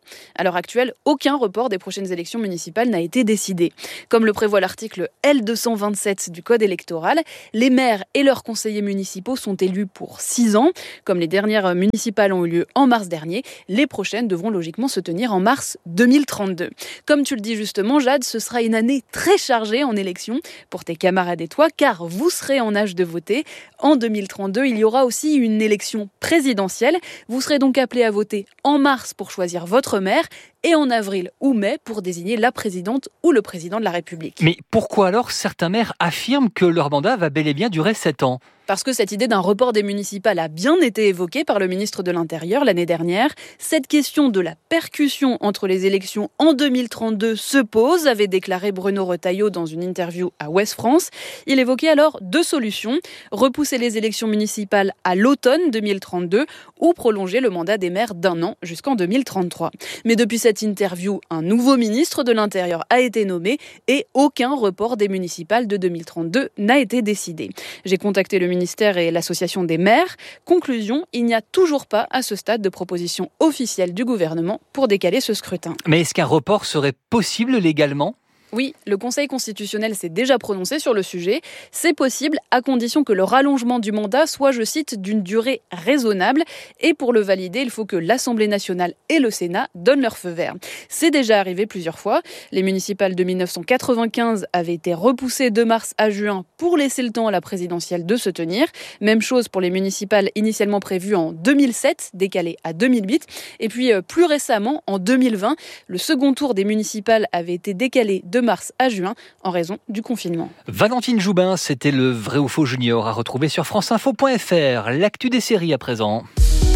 À l'heure actuelle, aucun report des prochaines élections municipales n'a été décidé. Comme le prévoit l'article L227 du Code électoral, les maires et leurs conseillers municipaux sont élus pour 6 ans. Comme les dernières municipales ont eu lieu en mars dernier, les prochaines devront logiquement se tenir en mars 2032. Comme tu le dis justement, Jade, ce sera une année très chargée en élections pour tes camarades et toi, car vous serez en âge de voter. En 2032, il y aura aussi une élection présidentielle. Vous serez donc appelé à voter en mars pour choisir votre maire et en avril ou mai pour désigner la présidente ou le président de la République. Mais pourquoi alors certains maires affirment que leur mandat va bel et bien durer 7 ans ? Parce que cette idée d'un report des municipales a bien été évoquée par le ministre de l'Intérieur l'année dernière. Cette question de la percussion entre les élections en 2032 se pose, avait déclaré Bruno Retailleau dans une interview à Ouest France. Il évoquait alors 2 solutions, repousser les élections municipales à l'automne 2032 ou prolonger le mandat des maires d'1 an jusqu'en 2033. Mais depuis cette interview, un nouveau ministre de l'Intérieur a été nommé et aucun report des municipales de 2032 n'a été décidé. J'ai contacté le ministère et l'association des maires. Conclusion, il n'y a toujours pas à ce stade de proposition officielle du gouvernement pour décaler ce scrutin. Mais est-ce qu'un report serait possible légalement ? Oui, le Conseil constitutionnel s'est déjà prononcé sur le sujet. C'est possible à condition que le rallongement du mandat soit, je cite, d'une durée raisonnable. Et pour le valider, il faut que l'Assemblée nationale et le Sénat donnent leur feu vert. C'est déjà arrivé plusieurs fois. Les municipales de 1995 avaient été repoussées de mars à juin pour laisser le temps à la présidentielle de se tenir. Même chose pour les municipales initialement prévues en 2007, décalées à 2008. Et puis plus récemment, en 2020, le second tour des municipales avait été décalé de mars à juin en raison du confinement. Valentine Joubin, c'était le Vrai ou Faux Junior à retrouver sur franceinfo.fr. L'actu des séries à présent.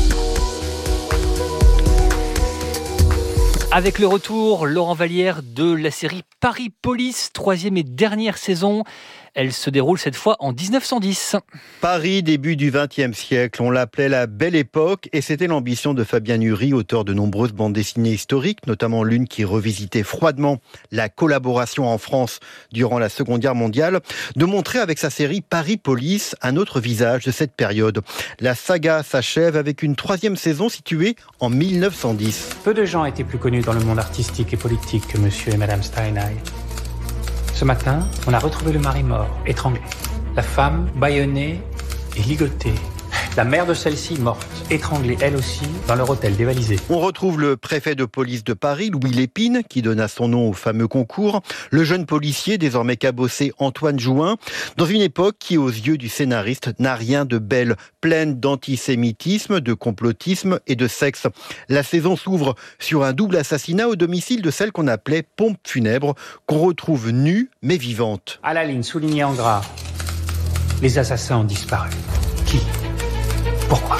Avec le retour, Laurent Vallière, de la série Paris Police, 3e et dernière saison. Elle se déroule cette fois en 1910. Paris, début du XXe siècle. On l'appelait la Belle Époque et c'était l'ambition de Fabien Nury, auteur de nombreuses bandes dessinées historiques, notamment l'une qui revisitait froidement la collaboration en France durant la Seconde Guerre mondiale, de montrer avec sa série Paris Police un autre visage de cette période. La saga s'achève avec une 3e saison située en 1910. Peu de gens étaient plus connus dans le monde artistique et politique que monsieur et madame Steinheil. Ce matin, on a retrouvé le mari mort, étranglé. La femme, bâillonnée et ligotée. La mère de celle-ci, morte, étranglée elle aussi, dans leur hôtel dévalisé. On retrouve le préfet de police de Paris, Louis Lépine, qui donna son nom au fameux concours, le jeune policier, désormais cabossé, Antoine Jouin, dans une époque qui, aux yeux du scénariste, n'a rien de belle, pleine d'antisémitisme, de complotisme et de sexe. La saison s'ouvre sur un double assassinat au domicile de celle qu'on appelait pompe funèbre, qu'on retrouve nue mais vivante. À la ligne soulignée en gras, les assassins ont disparu. Qui ? Pourquoi ?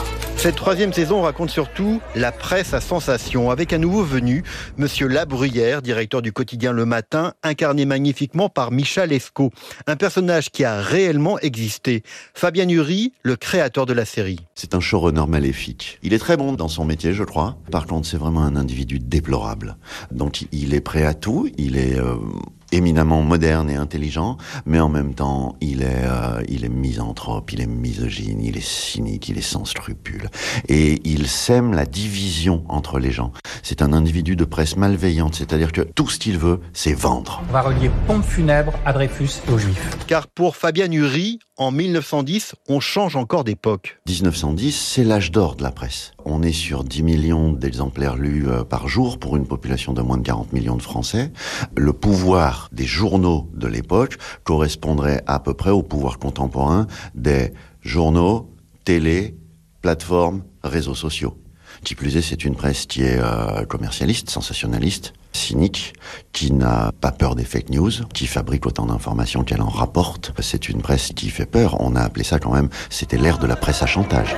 Cette 3e saison raconte surtout la presse à sensation, avec un nouveau venu, Monsieur Labruyère, directeur du quotidien Le Matin, incarné magnifiquement par Michel Lescaut, un personnage qui a réellement existé. Fabien Nury, le créateur de la série. C'est un showrunner maléfique. Il est très bon dans son métier, je crois. Par contre, c'est vraiment un individu déplorable. Donc, il est prêt à tout, il est éminemment moderne et intelligent, mais en même temps, il est misanthrope, il est misogyne, il est cynique, il est sans scrupules. Et il sème la division entre les gens. C'est un individu de presse malveillante, c'est-à-dire que tout ce qu'il veut, c'est vendre. On va relier pompe funèbre à Dreyfus et aux Juifs. Car pour Fabien Nury, en 1910, on change encore d'époque. 1910, c'est l'âge d'or de la presse. On est sur 10 millions d'exemplaires lus par jour pour une population de moins de 40 millions de Français. Le pouvoir des journaux de l'époque correspondrait à peu près au pouvoir contemporain des journaux, télé, plateformes, réseaux sociaux. Qui plus est, c'est une presse qui est commercialiste, sensationnaliste, cynique, qui n'a pas peur des fake news, qui fabrique autant d'informations qu'elle en rapporte. C'est une presse qui fait peur. On a appelé ça quand même, c'était l'ère de la presse à chantage.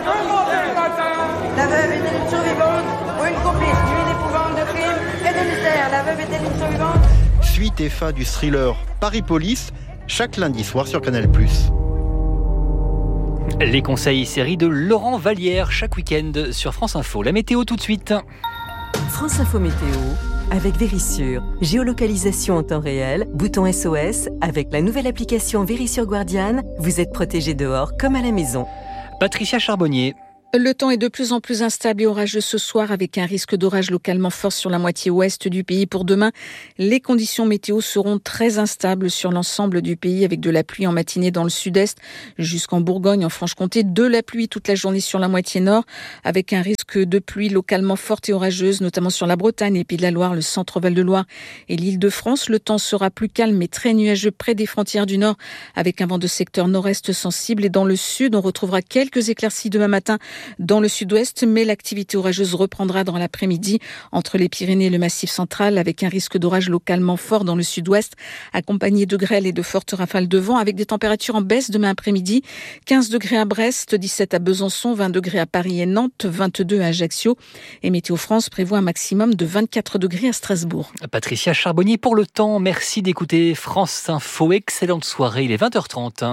La veuve est-elle une survivante ou une complice d'une épouvante de crime et de mystère? La veuve est-elle une survivante? Suite et fin du thriller Paris Police, chaque lundi soir sur Canal+. Les conseils séries de Laurent Vallière chaque week-end sur France Info. La météo tout de suite. France Info Météo avec Vérissure. Géolocalisation en temps réel, bouton SOS. Avec la nouvelle application Vérissure Guardian, vous êtes protégé dehors comme à la maison. Patricia Charbonnier. Le temps est de plus en plus instable et orageux ce soir avec un risque d'orage localement fort sur la moitié ouest du pays. Pour demain, les conditions météo seront très instables sur l'ensemble du pays avec de la pluie en matinée dans le sud-est jusqu'en Bourgogne, en Franche-Comté. De la pluie toute la journée sur la moitié nord avec un risque de pluie localement forte et orageuse, notamment sur la Bretagne et Pays de la Loire, le centre Val-de-Loire et l'Île-de-France. Le temps sera plus calme mais très nuageux près des frontières du nord avec un vent de secteur nord-est sensible. Et dans le sud, on retrouvera quelques éclaircies demain matin dans le sud-ouest, mais l'activité orageuse reprendra dans l'après-midi entre les Pyrénées et le Massif central avec un risque d'orage localement fort dans le sud-ouest, accompagné de grêle et de fortes rafales de vent avec des températures en baisse demain après-midi. 15 degrés à Brest, 17 à Besançon, 20 degrés à Paris et Nantes, 22 à Ajaccio. Et Météo France prévoit un maximum de 24 degrés à Strasbourg. Patricia Charbonnier pour le temps. Merci d'écouter France Info. Excellente soirée, il est 20h30.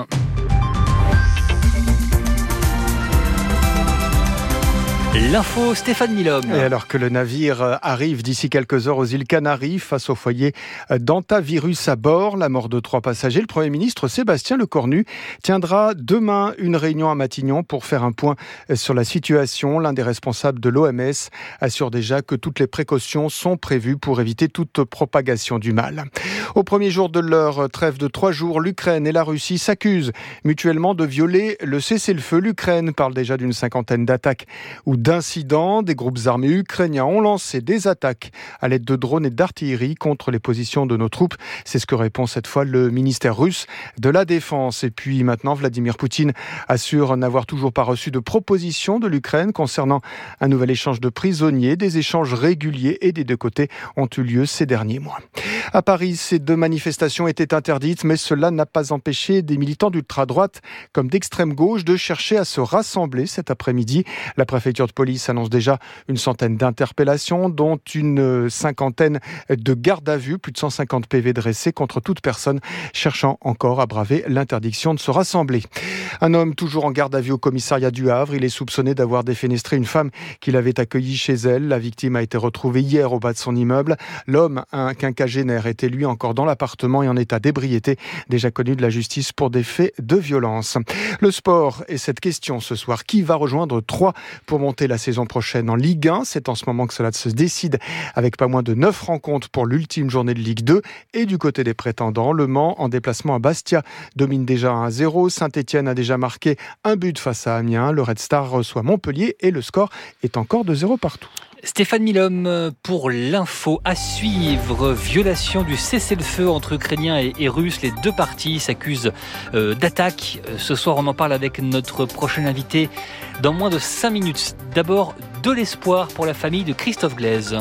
L'info, Stéphane Milhomme. Et alors que le navire arrive d'ici quelques heures aux îles Canaries face au foyer d'Antavirus à bord, la mort de 3 passagers, le Premier ministre Sébastien Lecornu tiendra demain une réunion à Matignon pour faire un point sur la situation. L'un des responsables de l'OMS assure déjà que toutes les précautions sont prévues pour éviter toute propagation du mal. Au premier jour de leur trêve de 3 jours, l'Ukraine et la Russie s'accusent mutuellement de violer le cessez-le-feu. L'Ukraine parle déjà d'une 50aine d'attaques ou d'incidents. Des groupes armés ukrainiens ont lancé des attaques à l'aide de drones et d'artillerie contre les positions de nos troupes. C'est ce que répond cette fois le ministère russe de la Défense. Et puis maintenant, Vladimir Poutine assure n'avoir toujours pas reçu de proposition de l'Ukraine concernant un nouvel échange de prisonniers. Des échanges réguliers et des deux côtés ont eu lieu ces derniers mois. À Paris, ces 2 manifestations étaient interdites, mais cela n'a pas empêché des militants d'ultra-droite comme d'extrême gauche de chercher à se rassembler cet après-midi. La préfecture de police annonce déjà une centaine d'interpellations, dont une 50aine de gardes à vue, plus de 150 PV dressés contre toute personne cherchant encore à braver l'interdiction de se rassembler. Un homme toujours en garde à vue au commissariat du Havre, il est soupçonné d'avoir défenestré une femme qu'il avait accueillie chez elle. La victime a été retrouvée hier au bas de son immeuble. L'homme, un quinquagénaire, était lui encore dans l'appartement et en état d'ébriété, déjà connu de la justice pour des faits de violence. Le sport et cette question ce soir, qui va rejoindre Troyes pour monter la saison prochaine en Ligue 1? C'est en ce moment que cela se décide avec pas moins de 9 rencontres pour l'ultime journée de Ligue 2. Et du côté des prétendants, Le Mans, en déplacement à Bastia, domine déjà 1-0. Saint-Etienne a déjà marqué un but face à Amiens. Le Red Star reçoit Montpellier et le score est encore de 0 partout. Stéphane Milhomme pour l'info à suivre. Violation du cessez-le-feu entre Ukrainiens et Russes. Les 2 parties s'accusent d'attaque. Ce soir, on en parle avec notre prochain invité dans moins de 5 minutes. D'abord, de l'espoir pour la famille de Christophe Glaise.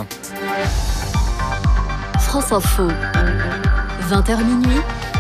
France Info, 20h minuit.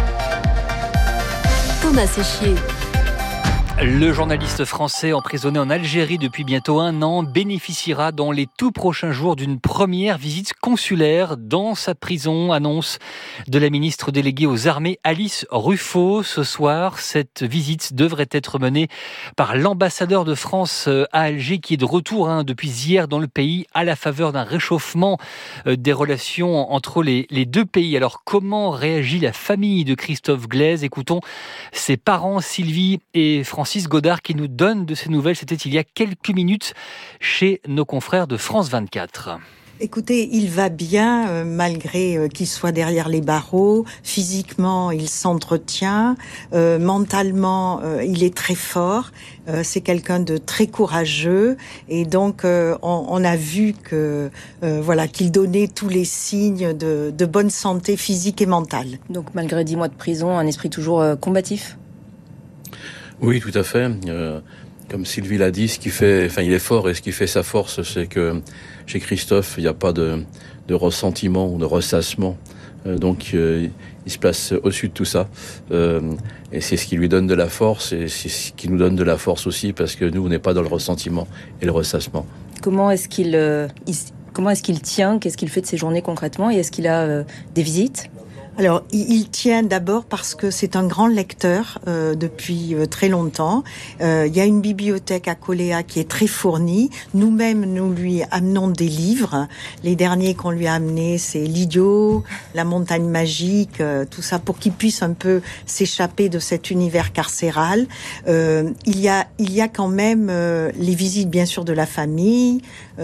Thomas Séchier. Le journaliste français emprisonné en Algérie depuis bientôt 1 an bénéficiera dans les tout prochains jours d'une première visite consulaire dans sa prison, annonce de la ministre déléguée aux armées Alice Ruffo. Ce soir, cette visite devrait être menée par l'ambassadeur de France à Alger qui est de retour depuis hier dans le pays à la faveur d'un réchauffement des relations entre les 2 pays. Alors comment réagit la famille de Christophe Glaise? Écoutons ses parents Sylvie et Francis Godard qui nous donne de ces nouvelles. C'était il y a quelques minutes chez nos confrères de France 24. Écoutez, il va bien malgré qu'il soit derrière les barreaux. Physiquement, il s'entretient. Mentalement, il est très fort. C'est quelqu'un de très courageux. Et donc, on a vu que qu'il donnait tous les signes de bonne santé physique et mentale. Donc, malgré 10 mois de prison, un esprit toujours combatif? Oui, tout à fait. Comme Sylvie l'a dit, il est fort et ce qui fait sa force, c'est que chez Christophe, il n'y a pas de ressentiment ou de ressassement. Donc, il se place au-dessus de tout ça. Et c'est ce qui lui donne de la force et c'est ce qui nous donne de la force aussi parce que nous, on n'est pas dans le ressentiment et le ressassement. Comment est-ce qu'il tient? Qu'est-ce qu'il fait de ses journées concrètement? Et est-ce qu'il a des visites? Alors, il tient d'abord parce que c'est un grand lecteur depuis très longtemps. Il y a une bibliothèque à Coléa qui est très fournie. Nous-mêmes, nous lui amenons des livres. Les derniers qu'on lui a amenés, c'est l'Idiot, La montagne magique, tout ça, pour qu'il puisse un peu s'échapper de cet univers carcéral. Il y a quand même les visites, bien sûr, de la famille,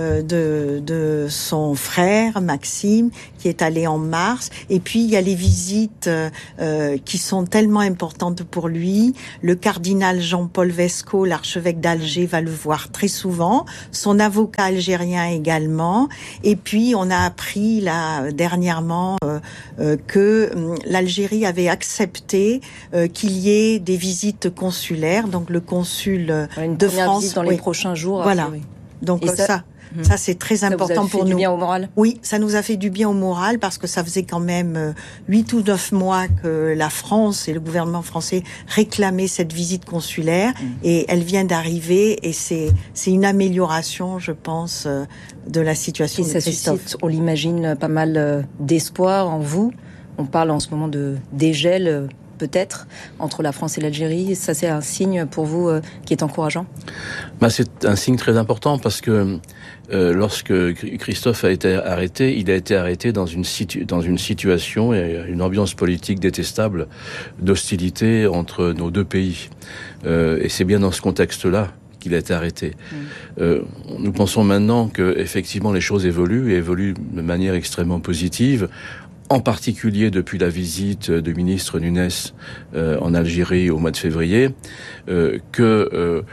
de son frère Maxime, qui est allé en mars. Et puis, il y a les visites qui sont tellement importantes pour lui. Le cardinal Jean-Paul Vesco, l'archevêque d'Alger, va le voir très souvent. Son avocat algérien également. Et puis, on a appris là dernièrement que l'Algérie avait accepté qu'il y ait des visites consulaires. Donc, le consul de France... visite dans les prochains jours. Voilà. Oui. Donc, ça, c'est très important pour nous. Ça vous a fait du bien au moral ? Oui, ça nous a fait du bien au moral parce que ça faisait quand même 8 ou 9 mois que la France et le gouvernement français réclamaient cette visite consulaire et elle vient d'arriver et c'est une amélioration, je pense, de la situation de Christophe. Suscite, on l'imagine, pas mal d'espoir en vous. On parle en ce moment de dégel peut-être entre la France et l'Algérie. Ça, c'est un signe pour vous qui est encourageant ? C'est un signe très important parce que lorsque Christophe a été arrêté, il a été arrêté dans une situation et une ambiance politique détestable d'hostilité entre nos deux pays. Et c'est bien dans ce contexte-là qu'il a été arrêté. Nous pensons maintenant que effectivement les choses évoluent de manière extrêmement positive. En particulier depuis la visite du ministre Nunes en Algérie au mois de février, que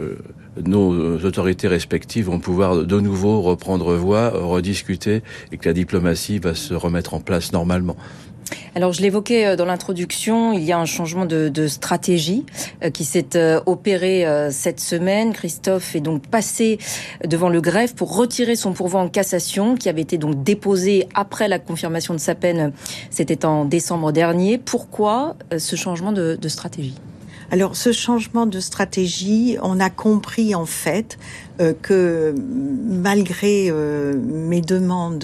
nos autorités respectives vont pouvoir de nouveau reprendre voie, rediscuter, et que la diplomatie va se remettre en place normalement. Alors, je l'évoquais dans l'introduction, il y a un changement de stratégie qui s'est opéré cette semaine. Christophe est donc passé devant le greffe pour retirer son pourvoi en cassation qui avait été donc déposé après la confirmation de sa peine. C'était en décembre dernier. Pourquoi ce changement de stratégie ? Alors, ce changement de stratégie, on a compris en fait que malgré mes demandes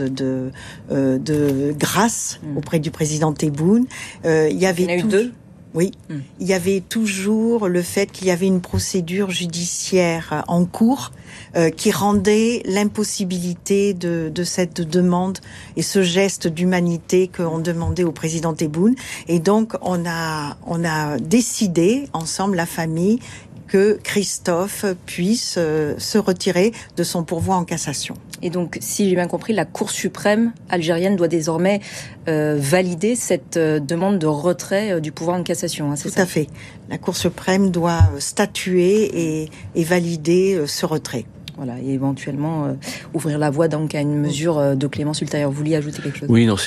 de grâce auprès du président Tebboune, il y avait eu deux. Oui, il y avait toujours le fait qu'il y avait une procédure judiciaire en cours qui rendait l'impossibilité de cette demande et ce geste d'humanité qu'on demandait au président Tebboune. Et donc, on a décidé, ensemble, la famille, que Christophe puisse se retirer de son pourvoi en cassation. Et donc, si j'ai bien compris, la Cour suprême algérienne doit désormais valider cette demande de retrait du pouvoir en cassation. C'est ça ? Tout à fait. La Cour suprême doit statuer et valider ce retrait. Voilà, et éventuellement ouvrir la voie donc à une mesure de clémence ultérieure. Vous vouliez ajouter quelque chose ? Oui, non,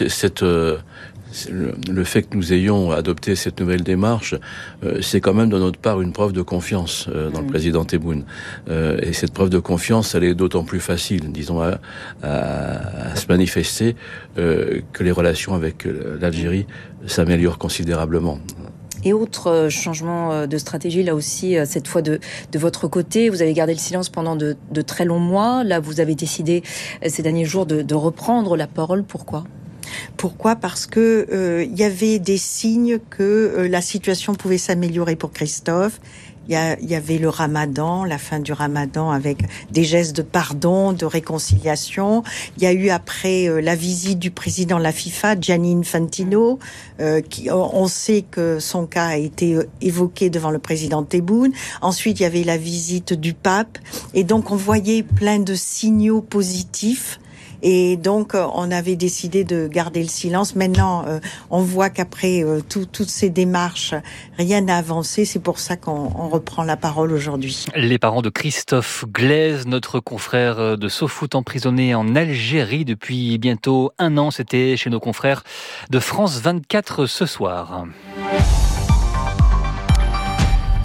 le fait que nous ayons adopté cette nouvelle démarche, c'est quand même de notre part une preuve de confiance dans le président Tebboune. Et cette preuve de confiance, elle est d'autant plus facile, disons, à se manifester que les relations avec l'Algérie s'améliorent considérabablement. Et autre changement de stratégie, là aussi, cette fois de votre côté, vous avez gardé le silence pendant de très longs mois. Là, vous avez décidé ces derniers jours de reprendre la parole. Pourquoi ? Parce que y avait des signes que la situation pouvait s'améliorer pour Christophe. Il y avait le Ramadan, la fin du Ramadan avec des gestes de pardon, de réconciliation. Il y a eu après la visite du président de la FIFA, Gianni Infantino, on sait que son cas a été évoqué devant le président Tebboune. Ensuite, il y avait la visite du pape. Et donc, on voyait plein de signaux positifs. Et donc, on avait décidé de garder le silence. Maintenant, on voit qu'après toutes ces démarches, rien n'a avancé. C'est pour ça qu'on reprend la parole aujourd'hui. Les parents de Christophe Glaise, notre confrère de SoFoot emprisonné en Algérie depuis bientôt 1 an. C'était chez nos confrères de France 24 ce soir.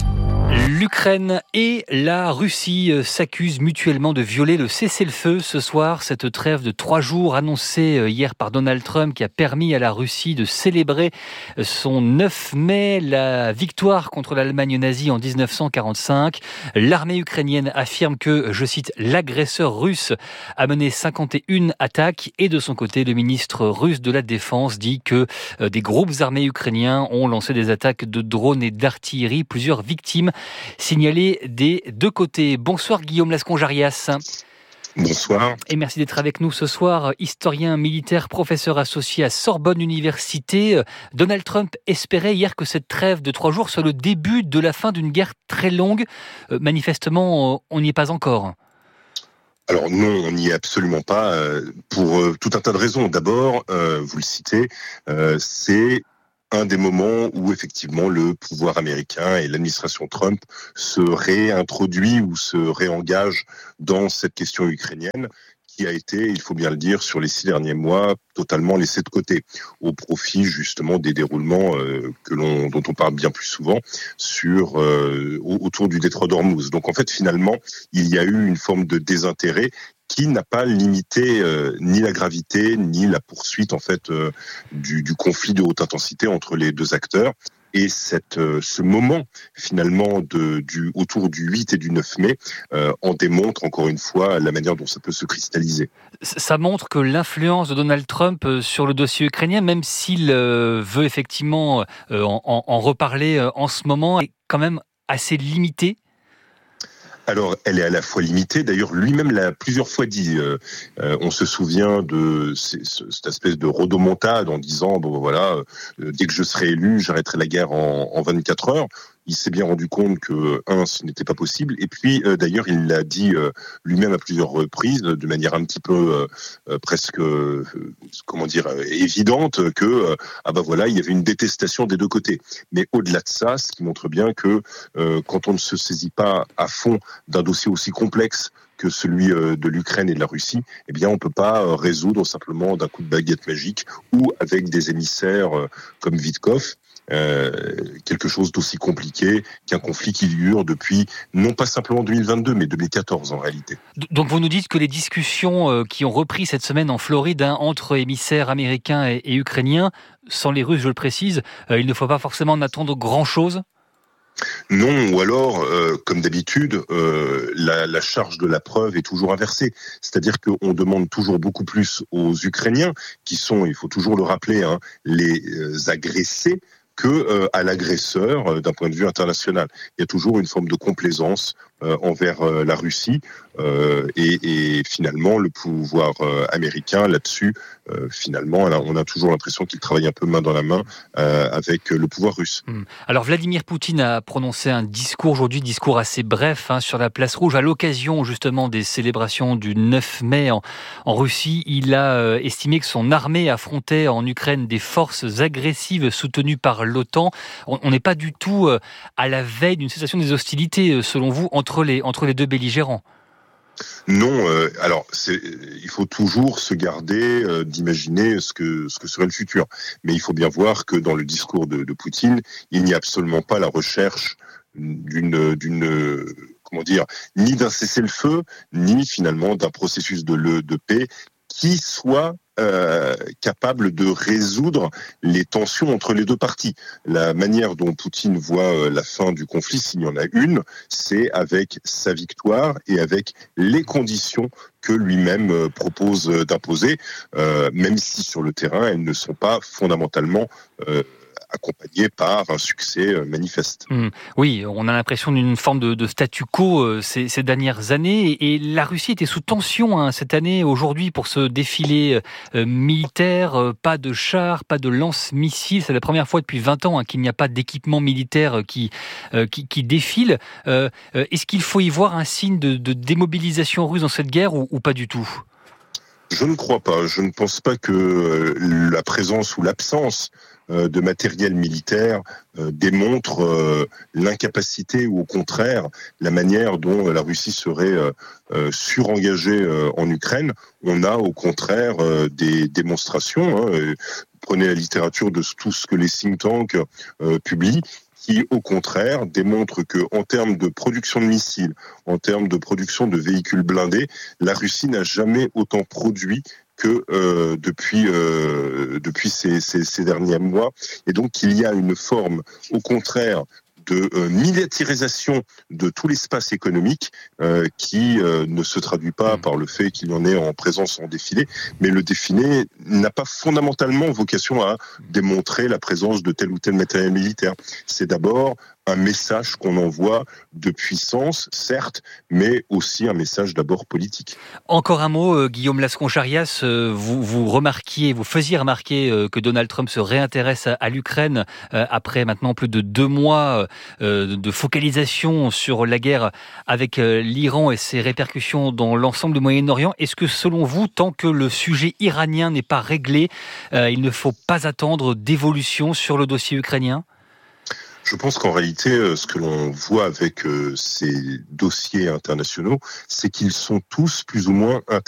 L'Ukraine et la Russie s'accusent mutuellement de violer le cessez-le-feu ce soir. Cette trêve de 3 jours annoncée hier par Donald Trump qui a permis à la Russie de célébrer son 9 mai, la victoire contre l'Allemagne nazie en 1945. L'armée ukrainienne affirme que, je cite, l'agresseur russe a mené 51 attaques et de son côté, le ministre russe de la Défense dit que des groupes armés ukrainiens ont lancé des attaques de drones et d'artillerie. Plusieurs victimes signalé des deux côtés. Bonsoir Guillaume Lasconge-Arias. Bonsoir. Et merci d'être avec nous ce soir. Historien militaire, professeur associé à Sorbonne Université. Donald Trump espérait hier que cette trêve de 3 jours soit le début de la fin d'une guerre très longue. Manifestement, on n'y est pas encore. Alors non, on n'y est absolument pas, pour tout un tas de raisons. D'abord, vous le citez, c'est un des moments où effectivement le pouvoir américain et l'administration Trump se réintroduit ou se réengage dans cette question ukrainienne qui a été, il faut bien le dire, sur les 6 derniers mois, totalement laissée de côté, au profit justement des déroulements dont on parle bien plus souvent autour du détroit d'Ormuz. Donc en fait, finalement, il y a eu une forme de désintérêt qui n'a pas limité ni la gravité ni la poursuite en fait du conflit de haute intensité entre les deux acteurs. Et ce moment finalement autour du 8 et du 9 mai en démontre encore une fois la manière dont ça peut se cristalliser. Ça montre que l'influence de Donald Trump sur le dossier ukrainien, même s'il veut effectivement en reparler en ce moment, est quand même assez limitée. Alors, elle est à la fois limitée. D'ailleurs, lui-même l'a plusieurs fois dit. On se souvient de cette espèce de rodomontade en disant dès que je serai élu, j'arrêterai la guerre en 24 heures. Il s'est bien rendu compte que, ce n'était pas possible. Et puis, d'ailleurs, il l'a dit lui-même à plusieurs reprises, de manière un petit peu presque, évidente, que il y avait une détestation des deux côtés. Mais au-delà de ça, ce qui montre bien que quand on ne se saisit pas à fond d'un dossier aussi complexe que celui de l'Ukraine et de la Russie, eh bien, on peut pas résoudre simplement d'un coup de baguette magique ou avec des émissaires comme Witkoff. Quelque chose d'aussi compliqué qu'un conflit qui dure depuis non pas simplement 2022 mais 2014 en réalité. Donc vous nous dites que les discussions qui ont repris cette semaine en Floride entre émissaires américains et ukrainiens, sans les Russes je le précise, il ne faut pas forcément en attendre grand-chose ? Non, ou alors, comme d'habitude, la charge de la preuve est toujours inversée. C'est-à-dire qu'on demande toujours beaucoup plus aux Ukrainiens, qui sont, il faut toujours le rappeler, les agressés, que à l'agresseur d'un point de vue international. Il y a toujours une forme de complaisance envers la Russie et finalement le pouvoir américain là-dessus, finalement, on a toujours l'impression qu'il travaille un peu main dans la main avec le pouvoir russe. Alors Vladimir Poutine a prononcé un discours aujourd'hui, discours assez bref sur la place rouge à l'occasion justement des célébrations du 9 mai en Russie. Il a estimé que son armée affrontait en Ukraine des forces agressives soutenues par l'OTAN. On n'est pas du tout à la veille d'une cessation des hostilités, selon vous, entre les deux belligérants. Non, il faut toujours se garder d'imaginer ce que serait le futur. Mais il faut bien voir que dans le discours de Poutine, il n'y a absolument pas la recherche ni d'un cessez-le-feu, ni finalement d'un processus de paix qui soit capable de résoudre les tensions entre les deux parties. La manière dont Poutine voit la fin du conflit, s'il y en a une, c'est avec sa victoire et avec les conditions que lui-même propose d'imposer, même si sur le terrain, elles ne sont pas fondamentalement accompagné par un succès manifeste. Oui, on a l'impression d'une forme de statu quo ces dernières années. Et la Russie était sous tension cette année, aujourd'hui, pour ce défilé militaire. Pas de chars, pas de lance-missiles. C'est la première fois depuis 20 ans qu'il n'y a pas d'équipement militaire qui défile. Est-ce qu'il faut y voir un signe de démobilisation russe dans cette guerre ou pas du tout ? Je ne crois pas. Je ne pense pas que la présence ou l'absence de matériel militaire démontre l'incapacité ou au contraire la manière dont la Russie serait surengagée en Ukraine. On a au contraire des démonstrations. Prenez la littérature de tout ce que les think tanks publient, qui, au contraire, démontre que, en termes de production de missiles, en termes de production de véhicules blindés, la Russie n'a jamais autant produit que depuis ces derniers mois. Et donc, il y a une forme, au contraire, de militarisation de tout l'espace économique qui ne se traduit pas par le fait qu'il y en ait en présence en défilé, mais le défilé n'a pas fondamentalement vocation à démontrer la présence de tel ou tel matériel militaire. C'est d'abord un message qu'on envoie de puissance, certes, mais aussi un message d'abord politique. Encore un mot, Guillaume Lascon-Charias, vous faisiez remarquer que Donald Trump se réintéresse à l'Ukraine après maintenant plus de 2 mois de focalisation sur la guerre avec l'Iran et ses répercussions dans l'ensemble du Moyen-Orient. Est-ce que selon vous, tant que le sujet iranien n'est pas réglé, il ne faut pas attendre d'évolution sur le dossier ukrainien ? Je pense qu'en réalité, ce que l'on voit avec ces dossiers internationaux, c'est qu'ils sont tous plus ou moins